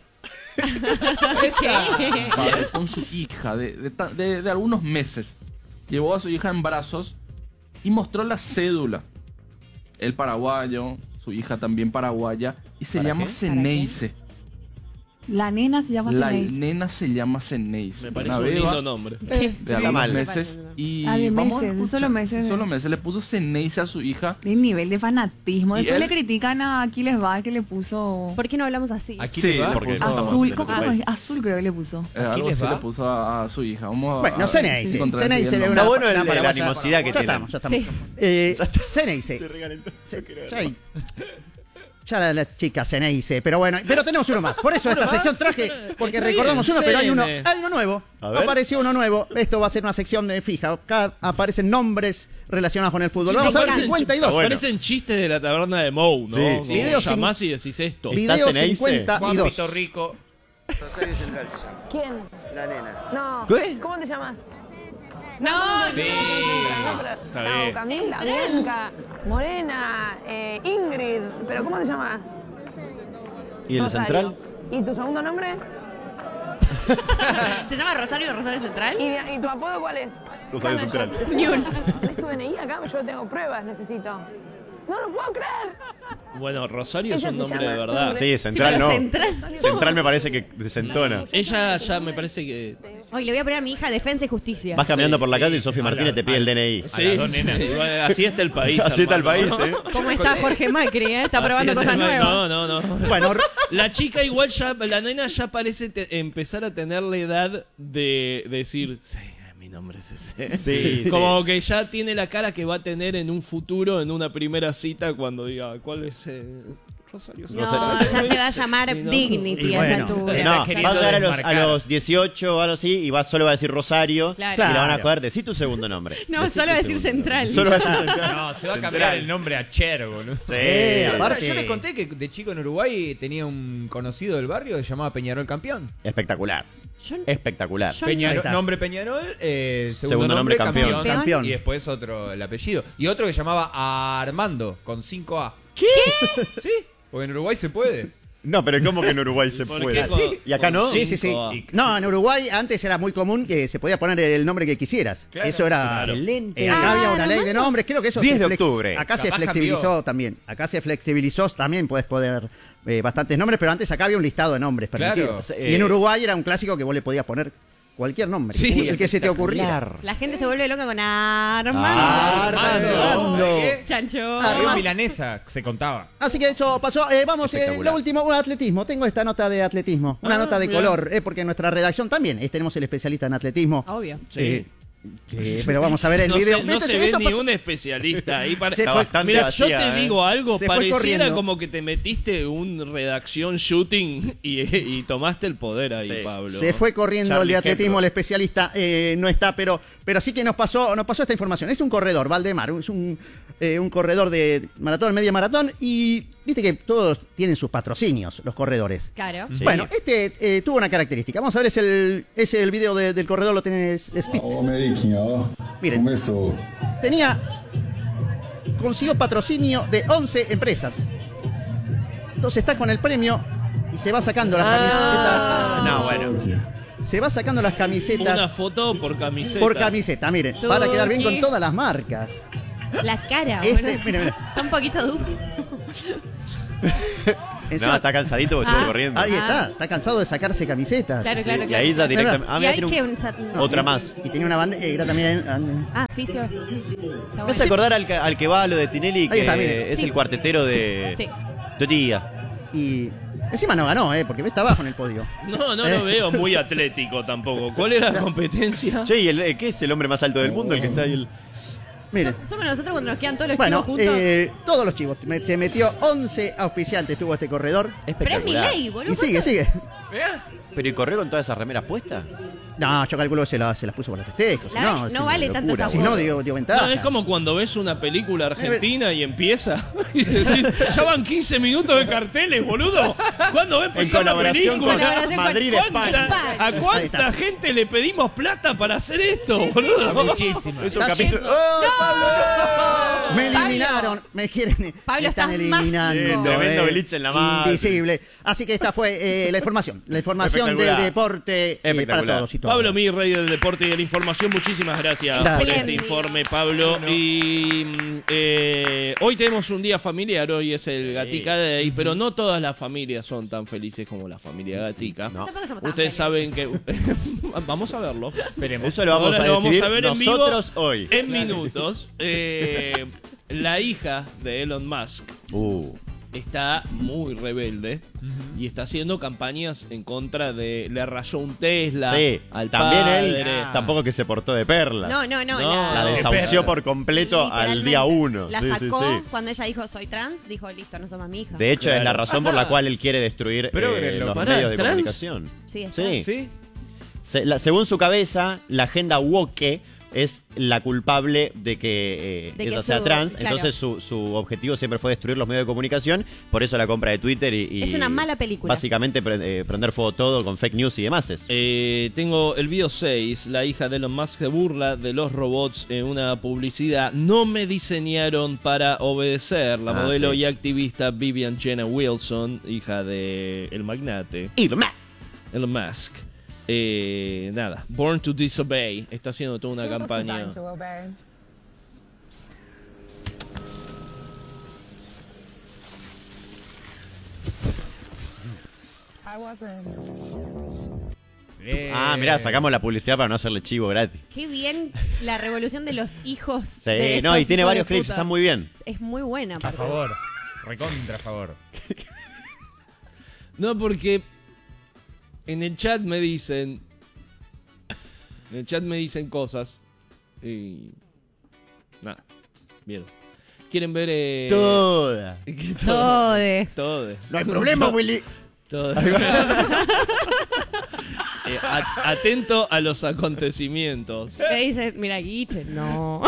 padre con su hija de, de ta- de- de algunos meses. Llevó a su hija en brazos y mostró la cédula. El paraguayo, su hija también paraguaya, y se ¿Para llama qué? Ceneice. La nena se llama La Ceneice. nena se llama Ceneice. Me parece Una un beba lindo nombre. de Está algunos mal. meses. Y Ah, de vamos a meses, de escuchar- solo meses. de solo meses. Le puso Ceneice a su hija. El nivel de fanatismo. Y Después él- le critican a Aquiles Va que le puso ¿Por qué no hablamos así? Aquí Sí, le va. le porque puso- azul. estamos ¿Cómo en es? otro Azul creo que le puso. Eh, algo les así va? le puso a, a su hija. Vamos a, Bueno, a- Ceneice. encontrar Ceneice el es nombre. una, Está bueno el- una la paraguaya. animosidad que ya tienen. Estamos, ya estamos. Sí. Eh, Ceneice. Se- Ya, hay- ya la, la chica Ceneice, pero bueno, pero tenemos uno más. Por eso esta sección traje, porque Está recordamos bien, uno, pero hay uno, Cene. hay uno nuevo. A ver. Apareció uno nuevo. Esto va a ser una sección de fija. Acá aparecen nombres relacionados con el fútbol. Sí, Vamos sí, a ver parecen- cincuenta y dos. bueno. Parecen chistes de la taberna de Mou, ¿no? Sí, Como sí. Video llamás y decís esto. Vi- Video Ceneice? cincuenta y Juan dos. Pito Rico. Rosario Central se llama. ¿Quién? La nena. No. ¿Qué? ¿Cómo te llamas? No, Sí. Está Chao, bien. Camila, Bianca, Morena, eh, Ingrid. ¿Pero cómo te llamas? ¿Y el Rosario. central? ¿Y tu segundo nombre? ¿Se llama Rosario Rosario Central? ¿Y, y tu apodo cuál es? Rosario Dame, Central. yo- News. ¿Es tu D N I acá? Yo tengo pruebas, necesito. No lo puedo creer. Bueno, Rosario es Ella un se nombre llama- de verdad. Sí, central pero no. central. Central me parece que desentona. Ella ya me parece que. Hoy le voy a poner a mi hija Defensa y Justicia. Vas caminando Sí, por la sí. calle y Sofía Martínez te pide el D N I. Sí, las dos nenas. bueno, así está el país. Así está el hermano. país, ¿eh? ¿Cómo está Jorge Macri? eh? Está Así probando es el cosas país. nuevas. No, no, no. Bueno, La chica igual ya, la nena ya parece te- empezar a tener la edad de decir, sí, mi nombre es ese. Sí, Como que ya tiene la cara que va a tener en un futuro, en una primera cita, cuando diga, ¿cuál es eh, Rosario? No, ya se va a llamar Y no. Dignity Y a esa bueno, altura. Eh, no, queriendo vas a llegar a los, a desmarcar. los dieciocho o algo así y va, solo va a decir Rosario Claro. y la van a Claro. coger. Decí tu segundo nombre. No, Decí solo tu decir segundo central. nombre. Solo va a decir central. No, se va a cambiar Central. el nombre a Chergo, ¿no? Sí, Eh, aparte- aparte- Yo les conté que de chico en Uruguay tenía un conocido del barrio que se llamaba Peñarol Campeón. Espectacular. Yo- Espectacular. Yo- Peñarol- Ahí está. nombre Peñarol, eh, segundo, Segundo nombre, nombre, campeón. campeón. Campeón. Y después otro, el apellido. Y otro que llamaba Armando, con cinco A. ¿Qué? Sí, porque en Uruguay se puede. No, pero ¿cómo que en Uruguay se ¿Por puede? qué con- ¿Y acá no? Sí, sí, sí. Cinco A. No, en Uruguay antes era muy común que se podía poner el nombre que quisieras. Claro. Eso era. Claro. Excelente. Eh, acá Ah, había una ley de Armando. nombres, creo que eso diez se de flex- octubre. Acá se Capaz flexibilizó cambió. también. Acá se flexibilizó también, puedes poner eh, bastantes nombres, pero antes acá había un listado de nombres Claro. permitidos. Eh, Y en Uruguay era un clásico que vos le podías poner cualquier nombre. Sí, el que se te ocurriera. La gente se vuelve loca con Armando. Armando. Chancho. Armando. Milanesa se contaba. Así que eso pasó. Eh, vamos, eh, Espectacular. lo último, un atletismo. Tengo esta nota de atletismo. Una Ah, nota de mirá. color, eh, porque en nuestra redacción también eh, tenemos el especialista en atletismo. Obvio. Sí. Eh, que- pero vamos a ver el no video. Se, no Esto- se esto ve ni pasó- un especialista ahí. Para... Se Está fue- bastante Mira, yo vacía, te ¿eh? digo algo, Se fue pareciera corriendo. como que te metiste un redacción shooting y, y tomaste el poder ahí, Sí. Pablo. Se fue corriendo Charlie el de atletismo, Hebdo. el especialista eh, no está, pero, pero sí que nos pasó, nos pasó esta información. Es un corredor, Valdemar, es un, eh, un corredor de maratón, media maratón, y viste que todos tienen sus patrocinios, los corredores. Claro. Sí. Bueno, este eh, tuvo una característica. Vamos a ver, es el, es el video de- del corredor, lo tenés Speed. Miren, tenía, consiguió patrocinio de once empresas. Entonces está con el premio y se va sacando las Ah. camisetas. No, bueno. Se va sacando las camisetas Una foto por camiseta. por camiseta, miren, Tuki. para quedar bien con todas las marcas. La cara, Este, boludo. mira, mira. Está un poquito duro. Encima- No, está cansadito porque Ah. estuvo corriendo. Ahí está, está cansado de sacarse camisetas. Claro, claro, Y claro. ahí ya ¿Verdad? directamente. Ah, ¿Y mira, hay tiene que un- un sat- No, otra y- más. Y tenía una bandera también. ah, Ah, fisio. Está Me bueno. hace acordar al que, al que va a lo de Tinelli, que Ahí está, mire. es Sí. el cuartetero de Sí. Totía. Y encima no ganó, ¿eh? Porque está abajo en el podio. No, no Eh. lo veo muy atlético tampoco. ¿Cuál era la competencia? Che, ¿y el, eh, qué es el hombre más alto del mundo? El que está ahí. El... Miren. Somos nosotros cuando nos quedan todos los Bueno, chivos juntos. eh, todos los chivos. Me- se metió once auspiciantes, tuvo este corredor. Pero es mi ley, boludo. Y sigue, sigue. Pero ¿y corrió con todas esas remeras puestas? No, yo calculo que se, la- se las puso por los festejos. La no, verdad, no es una vale tanto locura. esa Si no, huevo. dio, dio ventaja. No, es como cuando ves una película argentina y empieza y decís, ya van quince minutos de carteles, boludo. ¿Cuándo va a empezar la colaboración película? con Colaboración con Madrid, ¿Cuánta- España. ¿A Ahí cuánta está. gente le pedimos plata para hacer esto, boludo? Muchísimo. Es un Está capítulo. lleno. ¡Oh, Me Pablo. eliminaron, me quieren, Pablo, me están estás más eliminando. Sí, tremendo Belich en la madre. Invisible. Así que esta fue eh, la información, la información del Espectacular. deporte eh, para Espectacular. todos y todas. Pablo, mi rey del deporte y de la información, muchísimas gracias, Gracias. por este informe, Pablo. Y mm, eh, hoy tenemos un día familiar, hoy es el Gatica Day, pero no todas las familias son tan felices como la familia Gatica. No. Tampoco somos tan Ustedes felices. saben que... vamos a verlo. Eso lo vamos Ahora a lo vamos decidir a ver en vivo nosotros hoy. en minutos. Eh, la hija de Elon Musk Uh. está muy rebelde y está haciendo campañas en contra de... Le rayó un Tesla Sí, al también padre. él tampoco que se portó de perlas. No, no, no. No, La la, desahució por completo al literalmente. día uno. La Sí, sí, sacó sí. cuando ella dijo soy trans, dijo listo, no sos más mi hija. De hecho, Claro. es la razón por la cual él quiere destruir Pero, eh, lo- los pará, medios de ¿trans? comunicación. Sí, es Sí. ¿Sí? Se- la- según su cabeza, la agenda woke es la culpable de que eh, De que ella sea su- trans. claro. Entonces su, su objetivo siempre fue destruir los medios de comunicación. Por eso la compra de Twitter y, y Es una mala película. Básicamente pre- eh, prender fuego todo con fake news y demás. Es. Eh, tengo el video seis, la hija de Elon Musk se burla de los robots en una publicidad. No me diseñaron para obedecer. La Ah, modelo sí. y activista Vivian Jenna Wilson, hija de el magnate Elon Musk. Elon Musk. Eh, nada, Born to Disobey está haciendo toda una campaña. Ah, mirá, sacamos la publicidad para no hacerle chivo gratis. Qué bien la revolución de los hijos. Sí, de no, y estos tiene hijos de varios clips, puta. están muy bien. Es muy buena. A aparte. favor. Recontra a favor. No, porque en el chat me dicen. En el chat me dicen cosas. Y. Nada. Bien. ¿Quieren ver. Eh, Toda. que Tode. Todo. No hay problema, Willy. Todo. Eh, a- atento a los acontecimientos. Te dicen, mira, Guiche, no.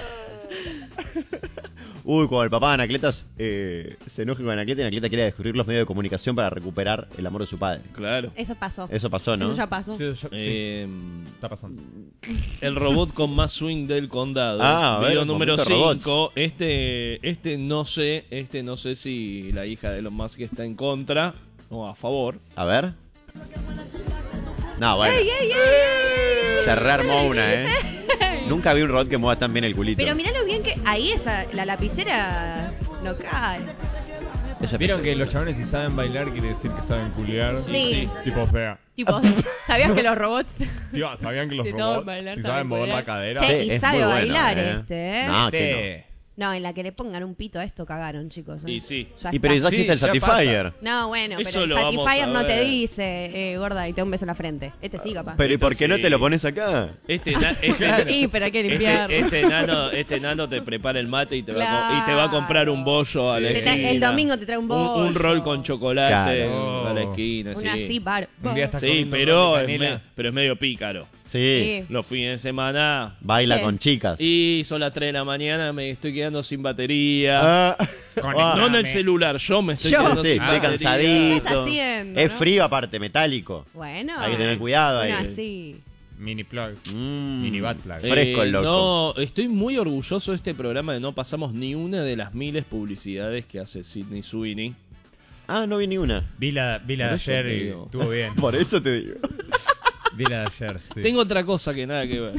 Uy, cuando el papá de Anacletas eh, se enoja con Anacleta y Anacleta quiere descubrir los medios de comunicación para recuperar el amor de su padre. Claro. Eso pasó. Eso pasó, ¿no? Eso ya pasó. Sí, yo- sí, Eh, está pasando. el robot con más swing del condado. Ah, a ver, Video un número momento de robots. cinco. Este, este no sé, este no sé si la hija de Elon Musk está en contra o a favor. A ver. No, bueno. Se rearmó una, ¿eh? Nunca vi un robot que mueva tan bien el culito. Pero mirá lo bien que ahí esa, la lapicera no cae. ¿Vieron que los chabones si saben bailar quiere decir que saben culiar? Sí. Tipo fea. Tipo, ¿sabías que los robots Tío, ¿sabían que los de todo robots bailar si saben saben mover bailar? la cadera? Che, y es sabe muy bueno, bailar eh. este, ¿eh? No, que No, en la que le pongan un pito a esto cagaron, chicos. ¿eh? Y sí. Ya Y pero está. ya existe el Sí, ya Satisfyer. No, bueno, Eso pero el lo vamos Satisfyer a no te ver. dice, eh, gorda, y te da un beso en la frente. Este sí, capaz. Pero ¿y por qué no Sí. te lo pones acá? Este, na- este, Y, pero hay que este, limpiarlo. este enano, este enano te prepara el mate y te, va, a, co- y te va a comprar un bollo a la Te trae- esquina. el domingo te trae un bollo. Un, un rol con chocolate Claro. a la esquina. Una sí. así, bar. Un día estás Sí, comiendo pero rol de es, canela. me- pero es medio pícaro. Sí. Los fines de semana. Baila Sí. con chicas. Y son las tres de la mañana, me estoy quedando sin batería. Ah. No en el celular, yo me estoy Yo. quedando Sí, sin estoy batería. cansadito. ¿Qué estás haciendo, Es no? frío aparte, metálico. Bueno. Hay que tener cuidado ahí. Una así. Mini plug. Mm. Mini butt plug. Eh, Fresco el loco. No, estoy muy orgulloso de este programa de no pasamos ni una de las miles publicidades que hace Sydney Sweeney. Ah, no vi ni una. Vi la, vi la de Por eso ayer y digo. estuvo bien. Por eso te digo. Vi la de ayer. sí. Tengo otra cosa que nada que ver.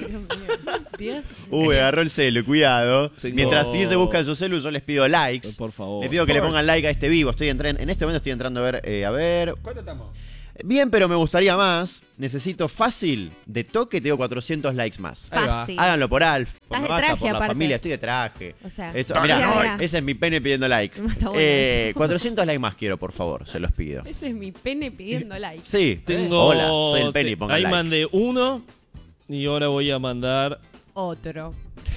Dios. Uy, agarró el celu, cuidado. Tengo- Mientras sí se busca en su celu, yo les pido likes. Por favor. Les pido que le pongan like a este vivo. Estoy entrando, en este momento estoy entrando a ver, eh, a ver. ¿Cuánto estamos? Bien, pero me gustaría más. Necesito fácil de toque, tengo cuatrocientos likes más. Ahí va. Fácil. Háganlo por Alf, por Estás de Navasta, traje, por la aparte. familia. Estoy de traje. O sea, Esto- mira, mirá, mira. ese es mi pene pidiendo like. Está bueno Eh, eso. cuatrocientos likes más quiero, por favor. Se los pido. Ese es mi pene pidiendo like. Sí. Tengo. Hola, soy el Penny, te- pongan Ahí like. mandé uno y ahora voy a mandar Otro.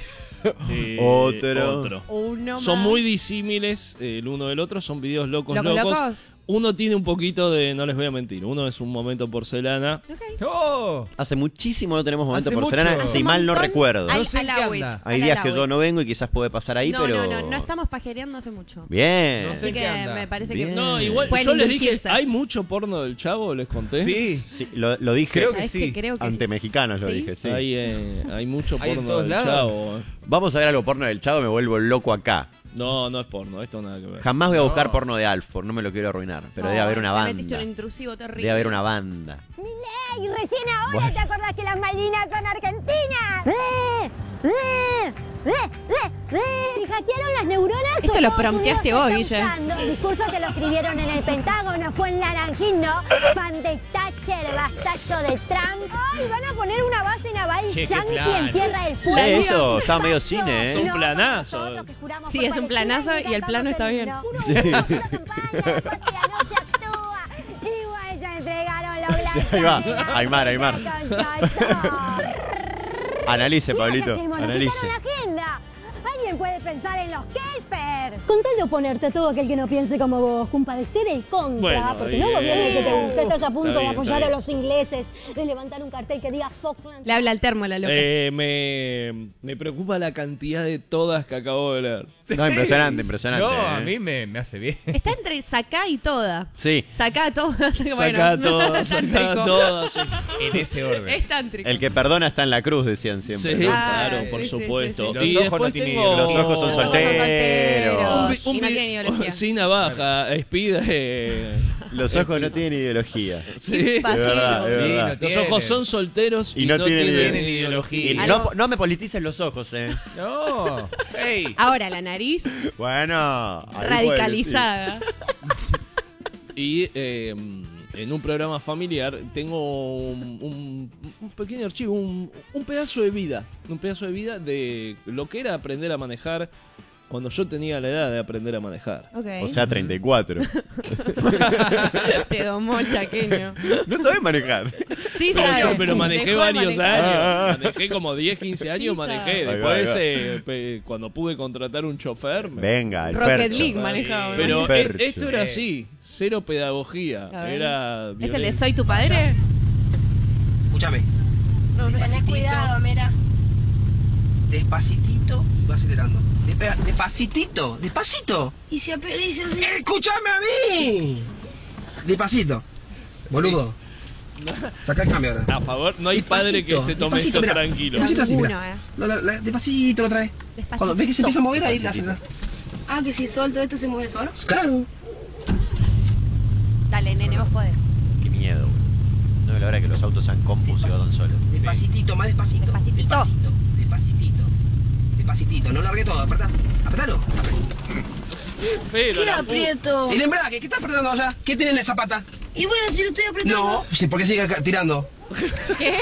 eh, Otro. otro. Uno Son más. muy disímiles eh, el uno del otro, son videos locos, ¿Locos, locos. locos? Uno tiene un poquito de, no les voy a mentir, uno es un momento porcelana. Ok. ¡Oh! Hace muchísimo no tenemos momento Hace porcelana, mucho. si Un mal no montón recuerdo. al- No sé al en qué agüit, anda. Hay al días que agüit. yo no vengo y quizás puede pasar ahí, no, pero. no, no, no estamos pajereando hace mucho. Bien. No sé Así en qué que anda. me parece Bien. que. No, igual Pueden yo les dije, inducirse. hay mucho porno del Chavo, les conté. Sí. Sí, lo, lo dije. Creo que ¿Sabes sí. qué? Creo que Ante sí. mexicanos lo Sí. dije, sí. Hay, eh, hay mucho Hay en porno todos del lados. Chavo. eh. Vamos a ver algo porno del Chavo, me vuelvo loco acá. No, no es porno, esto nada que ver. Jamás voy a buscar No. porno de Alf, por no me lo quiero arruinar. Pero debe Ay, haber una me metiste un banda. intrusivo terrible. Debe haber una banda. Milei, recién ahora Bueno. te acordás que las Malvinas son argentinas. ¡Eh! ¡Eh! ¡Eh! ¡Eh! ¡Eh! ¿Te hackearon las neuronas? Esto o lo Estados prompteaste Unidos vos, te Guille. está usando? El discurso que lo escribieron en el Pentágono fue en Naranjín, ¿no? Fan de Thatcher, vasallo de Trump. ¡Ay, van a poner una base naval Che, qué yankee plan. en Tierra del Fuego! Che, eso está medio cine, Es ¿eh? un No, planazo. nosotros que juramos Sí, por es un Palestina planazo y el plano está bien. cantamos el Sí. himno. Uno, la campaña, la patria no se actúa. Igual ya entregaron los Sí, blancos. ahí va. de la Aymar, Aymar. Analice, Pablito. Mira que se Analice. modificaron la agenda. Alguien puede pensar en los Kelper. Con tal de oponerte a todo aquel que no piense como vos, compadecer el contra, Bueno, porque ahí, no gobierno que te eh, guste, estás a punto está de bien, apoyar está a bien. los ingleses, de levantar un cartel que diga Falkland. Le habla el termo a la loca. Eh, me, me preocupa la cantidad de todas que acabo de leer. No, impresionante, impresionante. No, ¿eh? a mí me, me hace bien. Está entre sacá y toda. Sí. Sacá todas. Sacá bueno, todas, sacá tántrico. todas. sí. En ese orden. Es tántrico. El que perdona está en la cruz, decían siempre. Sí, ¿no? Ah, claro, por sí, sí, supuesto. sí, sí, sí. Y Los ojos después no tienen tengo... Los ojos son Los ojos son solteros. solteros. Un, vi- Y un no vi- tienen ideología. sin navaja, Speed. eh, Los ojos no tienen ideología. sí. Es verdad, es Sí, verdad. no Los tienen. ojos son solteros y, Y no no, tienen tienen, idea- ideología. Y Algo- no, no me politices los ojos, eh. No. ¡Ey! Ahora la nariz Bueno. ahí puede radicalizada. Y eh, en un programa familiar tengo un, un- un pequeño archivo, un, un pedazo de vida. Un pedazo de vida de lo que era aprender a manejar cuando yo tenía la edad de aprender a manejar. Ok. decir. O sea, treinta y cuatro. Te domó el chaqueño. No sabes manejar. Sí, No, sabe. yo, pero manejé Dejó de varios manejar. años. Manejé como diez, quince años, Sí, manejé. sabe. Ahí va, Después, ahí va. eh, pe- cuando pude contratar un chofer. me- Venga, el Rocket Fercho. League manejaba. Pero El e- Fercho. esto era así, cero pedagogía. A ver. Era ¿Es el de violencia. Soy tu padre? Escúchame. No, no Tenés cuidado, mira. Despacitito y va acelerando. Despe- Despacitito, despacito. Y si apericias... ¡Escúchame a mí! Despacito. Boludo. Saca el cambio ahora. A favor, no hay padre que se tome despacito, esto mirá. tranquilo. Despacito así, Ninguno, mirá. eh. No, la- la- despacito lo trae. Despacito. Cuando ves que se empieza a mover ahí, le Despacito. acelera. Ah, que si suelto esto se mueve solo. Claro. Dale, nene, vos podés. Qué miedo, güey. No es la hora que los autos sean compus y vayan solos. Despacitito, más despacito. Despacitito. Despacito. Despacitito. Despacitito. No largue todo. Apretá. Apretalo. Apretá. Pero la pu- El embrague, ¿qué estás apretando allá? ¿Qué tiene en la zapata? Y bueno, si lo estoy apretando. No, sí, ¿por qué sigue ca- tirando? ¿Qué?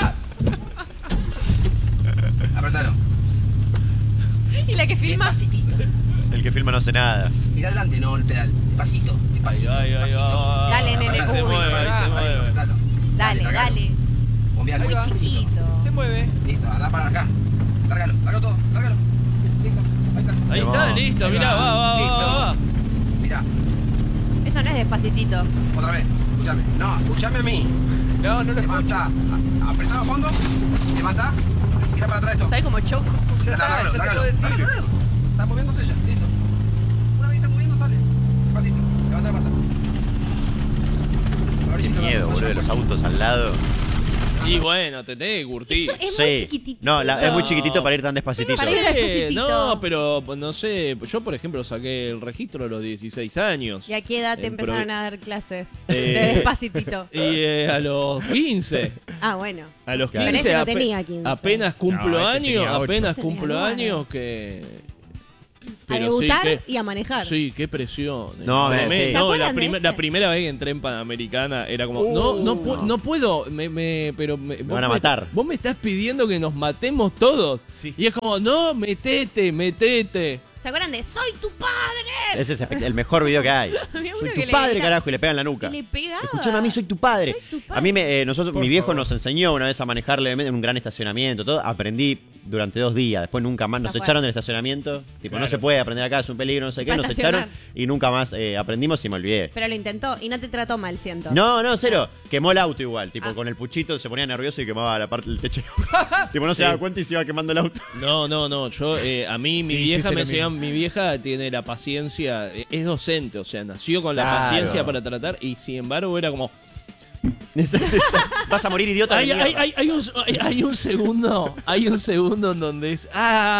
Apretalo. ¿Y la que filma? El que filma no hace nada. Mira adelante, no el pedal. Despacito, despacito. Ay, ay, ay, ay. Dale, nene. Ahí se Uy, mueve, ahí se mueve. Dale, dale. Bombealo. Muy chiquito. Se mueve. Listo, anda para acá. Lárgalo, lárgalo todo, lárgalo. Listo, ahí está. Ahí está, listo, Ahí mirá, va. va, va, Listo. va, va. Mirá, Eso no es despacitito. otra vez, escúchame. No, escúchame a mí. No, no lo escucho. Levantá, a- apretá a fondo, levantá, mira para atrás esto. ¿Sabes cómo choco? Ya está, Lárgalo, ya te lárgalo, puedo decir. lárgalo, lárgalo. Está moviéndose ya, listo. Una vez está moviendo, sale. Despacito, levantá, levantá. A ver Qué si te miedo, vas a- boludo, de los autos al lado. Y bueno, te tenés que curtir. Eso es muy chiquitito. No, la- es muy chiquitito para ir tan despacitito. Para ir Sí, despacitito. no, pero no sé, yo por ejemplo saqué el registro a los dieciséis años. ¿Y a qué edad te En empezaron pro- a dar clases? Eh, De despacitito. Y eh, a los quince. Ah, bueno. A los Pero quince ese no ape- tenía quince. apenas cumplo No, este años, tenía ocho. apenas Tenía cumplo nueve. años que A debutar y a manejar. Sí, qué presión. eh. No, Me- eh, me- sí. no, ¿Se la, acuerdan de prime- ese? la primera vez que entré en Panamericana era como, Uh, no, no, pu- no. no puedo, me, me- pero me, vos van a me- matar. Vos me estás pidiendo que nos matemos todos. Sí. Y es como, no, metete, metete. ¿Se acuerdan de Soy tu padre? Ese es el mejor video que hay. Había uno Soy que tu le padre, grita- carajo, y le pegan en la nuca. Y le pegaba. Escuchame a mí, soy tu padre. Soy tu padre. A mí, me, eh, nosotros, Por mi viejo favor. nos enseñó una vez a manejar levemente en un gran estacionamiento. Todo. Aprendí durante dos días. Después nunca más. Nos Ya fue. echaron del estacionamiento. Tipo, no Claro. se puede aprender acá, es un peligro, no sé qué. Para Nos estacionar. echaron y nunca más eh, aprendimos y me olvidé. Pero lo intentó y no te trató mal, siento. No, no, cero. Quemó el auto igual. Tipo, Ah. con el puchito se ponía nervioso y quemaba la parte del techo. Tipo, no se Sí. daba cuenta y se iba quemando el auto. No, no, no. Yo, eh, a mí, mi Sí, yo vieja hice me lo enseñó, mismo. mi vieja tiene la paciencia, eh, es docente, o sea, nació con la Claro. paciencia para tratar y sin embargo era como, Vas a morir idiota de hay, mierda. hay, hay, hay un, hay, hay un segundo, hay un segundo en donde es,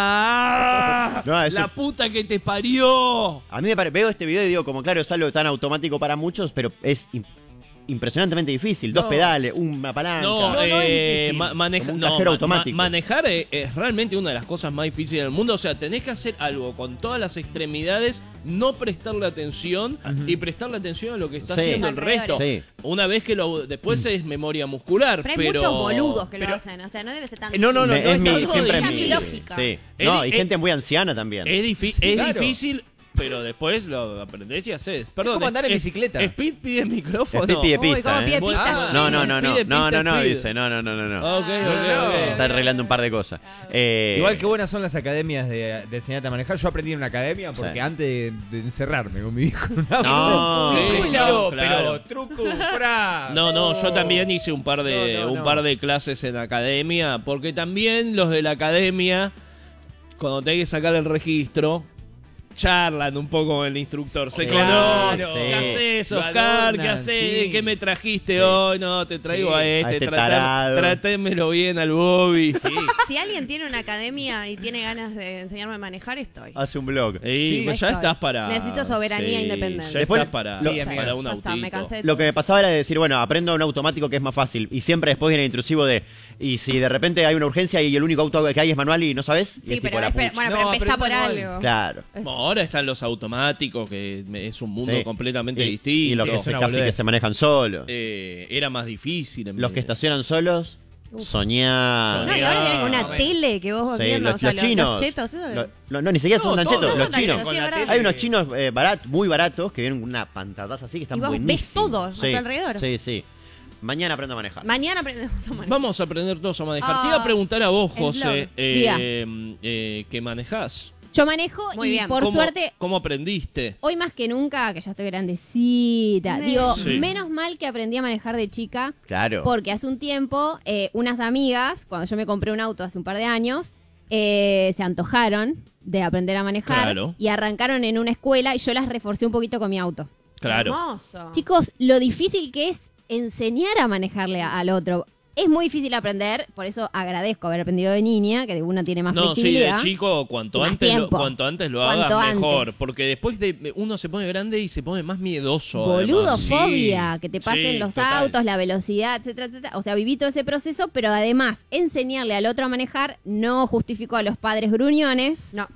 ¡ah! No, eso- ¡La puta que te parió! A mí me parece, veo este video y digo, como claro, es algo tan automático para muchos, pero es im- impresionantemente difícil. Dos No. pedales, una palanca. No, no, no es eh, difícil. ma- maneja- Como un no, cajero ma- automático. ma- manejar es, es realmente una de las cosas más difíciles del mundo. O sea, tenés que hacer algo con todas las extremidades, no prestarle atención y prestarle atención a lo que está Sí. haciendo el resto. Sí. Una vez que lo después es memoria muscular, Pero pero, hay muchos boludos que pero- lo hacen. O sea, no debe ser tan. Eh, no, no, no, Me- no es mi, está- siempre es casi mi. lógica. Sí. Es No, di- hay es- gente muy anciana también. es, difí- es Claro. difícil. Pero después lo aprendés y haces. Perdón, como andar en es- bicicleta. Speed pide micrófono. Speed pide Uy, pista, cómo ¿eh? pide Bueno, pista. No, no, no, no. Pide No, no, pista, no, speed. dice. No, no, no, no, no. Ok, ok, ok. Está arreglando un par de cosas. Eh, Igual que buenas son las academias de, de enseñarte a manejar. Yo aprendí en una academia porque Sí. antes de, de encerrarme con mi viejo en un auto. No. Sí, pero, claro, pero claro. truco, fra. No, no, yo también hice un par de No, no, un no. par de clases en academia, porque también los de la academia, cuando tenés que sacar el registro, charlan un poco con el instructor. Se Claro. conocen. Sí. ¿Qué haces, Lo Oscar? ¿Qué adornan, haces? sí. ¿Qué me trajiste Sí. hoy? No, te traigo Sí. a este. A este Tratá- tarado. tratémelo bien al Bobby. Si alguien tiene una academia y tiene ganas de enseñarme a manejar, estoy. Hace un blog. Y Sí, pues ya estoy. estás para. Necesito soberanía e independencia. Ya Después- estás para, Sí, para amiga. un Ya está, autito. me cansé de Lo todo. que me pasaba era decir, bueno, aprendo un automático que es más fácil. Y siempre después viene el intrusivo de, y si de repente hay una urgencia y el único auto que hay es manual y no sabes, y Sí, es pero, tipo la espera, pucha. bueno, No, pero empezá pero por igual. algo. Claro. Es- Bueno, ahora están los automáticos, que es un mundo Sí. completamente Y- distinto. Y los que es se, una casi boludez. que se manejan solos. Eh, era más difícil. en Los mi- que estacionan solos, soñar. No, y ahora vienen con una bueno. tele que vos vas Sí, viendo, los, o sea, los los, chinos. los chetos. eso- Lo- lo- no, ni siquiera son No, tan todos chetos, son los tan chinos. chetos, sí, es verdad. Hay unos chinos eh, barat- muy baratos que vienen con una pantallaza así que están Y vos ves buenísimos. todo a tu alrededor. Sí, sí. Mañana aprendo a manejar. Mañana aprendemos a manejar. Vamos a aprender todos a manejar. Ah, Te iba a preguntar a vos, el José, blog. eh, Diga. eh, que manejás. Yo manejo Muy y bien. por ¿Cómo- suerte, ¿Cómo aprendiste? hoy más que nunca, que ya estoy grandecita, Ne- digo, Sí. menos mal que aprendí a manejar de chica, Claro. porque hace un tiempo eh, unas amigas, cuando yo me compré un auto hace un par de años, eh, se antojaron de aprender a manejar Claro. y arrancaron en una escuela y yo las reforcé un poquito con mi auto. Claro. Hermoso. Chicos, lo difícil que es enseñar a manejarle a- al otro. Es muy difícil aprender, por eso agradezco haber aprendido de niña, que uno tiene más No, sí, de flexibilidad. chico, cuanto y más antes, lo, tiempo. cuanto antes lo Cuanto hagas, mejor. antes. Porque después de uno se pone grande y se pone más miedoso. Boludofobia, además. que te Sí, pasen los total. autos, la velocidad, etcétera, etcétera. O sea, viví todo ese proceso, pero además, enseñarle al otro a manejar no justificó a los padres gruñones. No.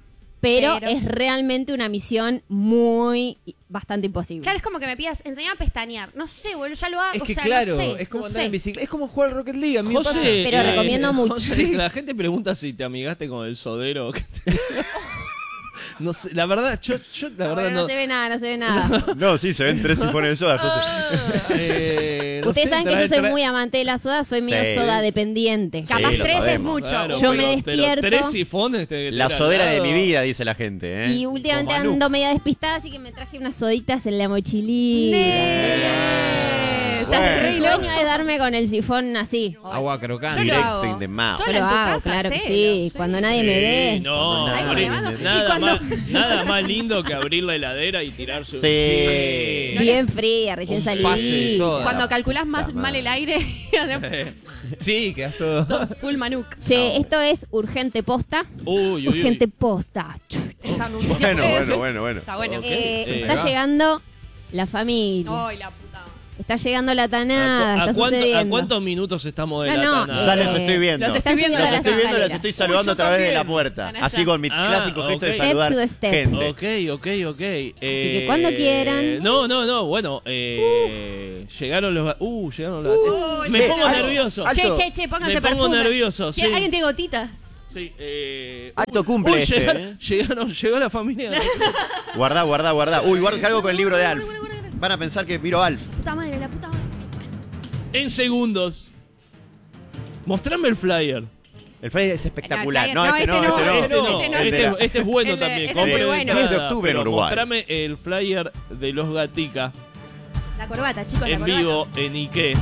pero, Pero- es realmente una misión muy, bastante imposible. Claro, es como que me pidas, enseñar a pestañear. No sé, boludo, ya lo hago. Es que o sea, claro, no sé, es como no andar sé. en bicicleta. Es como jugar al Rocket League. A mí me pasa. José, Pero recomiendo mucho. José, la gente pregunta si te amigaste con el sodero. que te- No sé, la verdad, yo, yo la verdad Bueno, no no. se ve nada, no se ve nada. No, sí, se ven tres sifones de soda, José. Eh, no Ustedes sé, saben que trae- yo soy trae- muy amante de la soda, soy medio Sí. soda dependiente. Capaz Sí, lo tres es sabemos. mucho. Claro, Yo pero- me pero despierto. tres sifones te- te La era sodera de al mi lado. vida, dice la gente. ¿eh? Y últimamente Como Manu. ando media despistada, así que me traje unas soditas en la mochilita. Estás Bueno. re Mi loco. sueño es darme con el sifón así. Agua crocante. Yo lo Directo hago. in the mouth. Yo Sola lo en tu hago, casa, claro que cero, sí. sí. Cuando nadie Sí, me ve. No, Ay, abrir- me mando. nada, Y cuando- más, nada más lindo que abrir la heladera y tirarse un- Sí. Bien fría, recién Un pase de salí. soda. Cuando calculás más Puta mal el aire, Sí, quedas todo. full manuk. Che, esto es urgente posta. Uy, uy, uy. Urgente posta. Esta anuncia Bueno, es- bueno, bueno, bueno. Está bueno. Ok. Eh, Eh, está va. llegando la familia. Ay, la puta. Está llegando la ¿A, tanada. cu- a está cuánto- sucediendo. ¿A cuántos minutos estamos de No, la no, tanada? Ya los Eh, estoy viendo. los Están estoy viendo subiendo Los las estoy viendo, los escaleras. estoy saludando a través de la puerta. Están allá. Así con mi Ah, clásico gesto de ok. saludar Step to step. gente. Ok, ok, ok. Así que cuando quieran. No, no, no. Bueno, eh, llegaron los. ga- Uh, llegaron los gatos. Me che, pongo alto, nervioso. alto. Che, che, che, pónganse Me pongo perfume. nervioso, sí. ¿Alguien tiene gotitas? Sí, eh, Alto uy, cumple uy, este, llegaron, eh. llegaron, llegó la familia. Guardá, guardá, guardá. Uy, guarda, cargo con el libro de Alf. Van a pensar que miro a Alf. Puta madre, la puta madre. En segundos. Mostrame el flyer. El flyer es espectacular. No, No, el este flyer- no, no, este no. Este no, este no. El de la- este, este es bueno El de- también. ese es muy compren bueno. entrada, diez de octubre en pero Uruguay. Mostrame el flyer de los Gatica La corbata, chicos, la en corbata. vivo en Ike.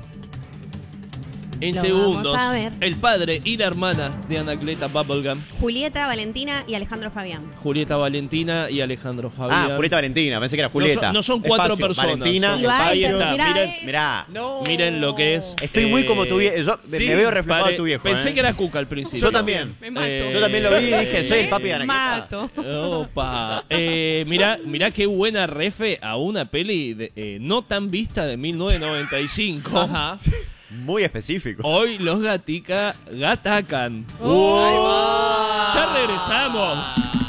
En Lo segundos, vamos a ver. el padre y la hermana de Anacleta Bubblegum, Julieta, Valentina y Alejandro Fabián. Julieta Valentina y Alejandro Fabián. Ah, Julieta Valentina, pensé que era No Julieta. son, no son cuatro Espacio, personas. Valentina, son- Y va ahí ese, está, mirá, miren, eh. Mirá. miren lo que es. Estoy muy eh, como tu viejo. Yo me- me veo reflejado pare- en tu viejo. Pensé eh. que era Cuca al principio. Yo también. Me mato. Eh, Yo también lo vi y dije, soy el papi de Me Anacleta. mato. Opa. Eh, mirá, mirá qué buena refe a una peli de, eh, no tan vista de mil novecientos noventa y cinco. Ajá. Muy específico. Hoy los Gatica gatacan. ¡Uh! Ya regresamos.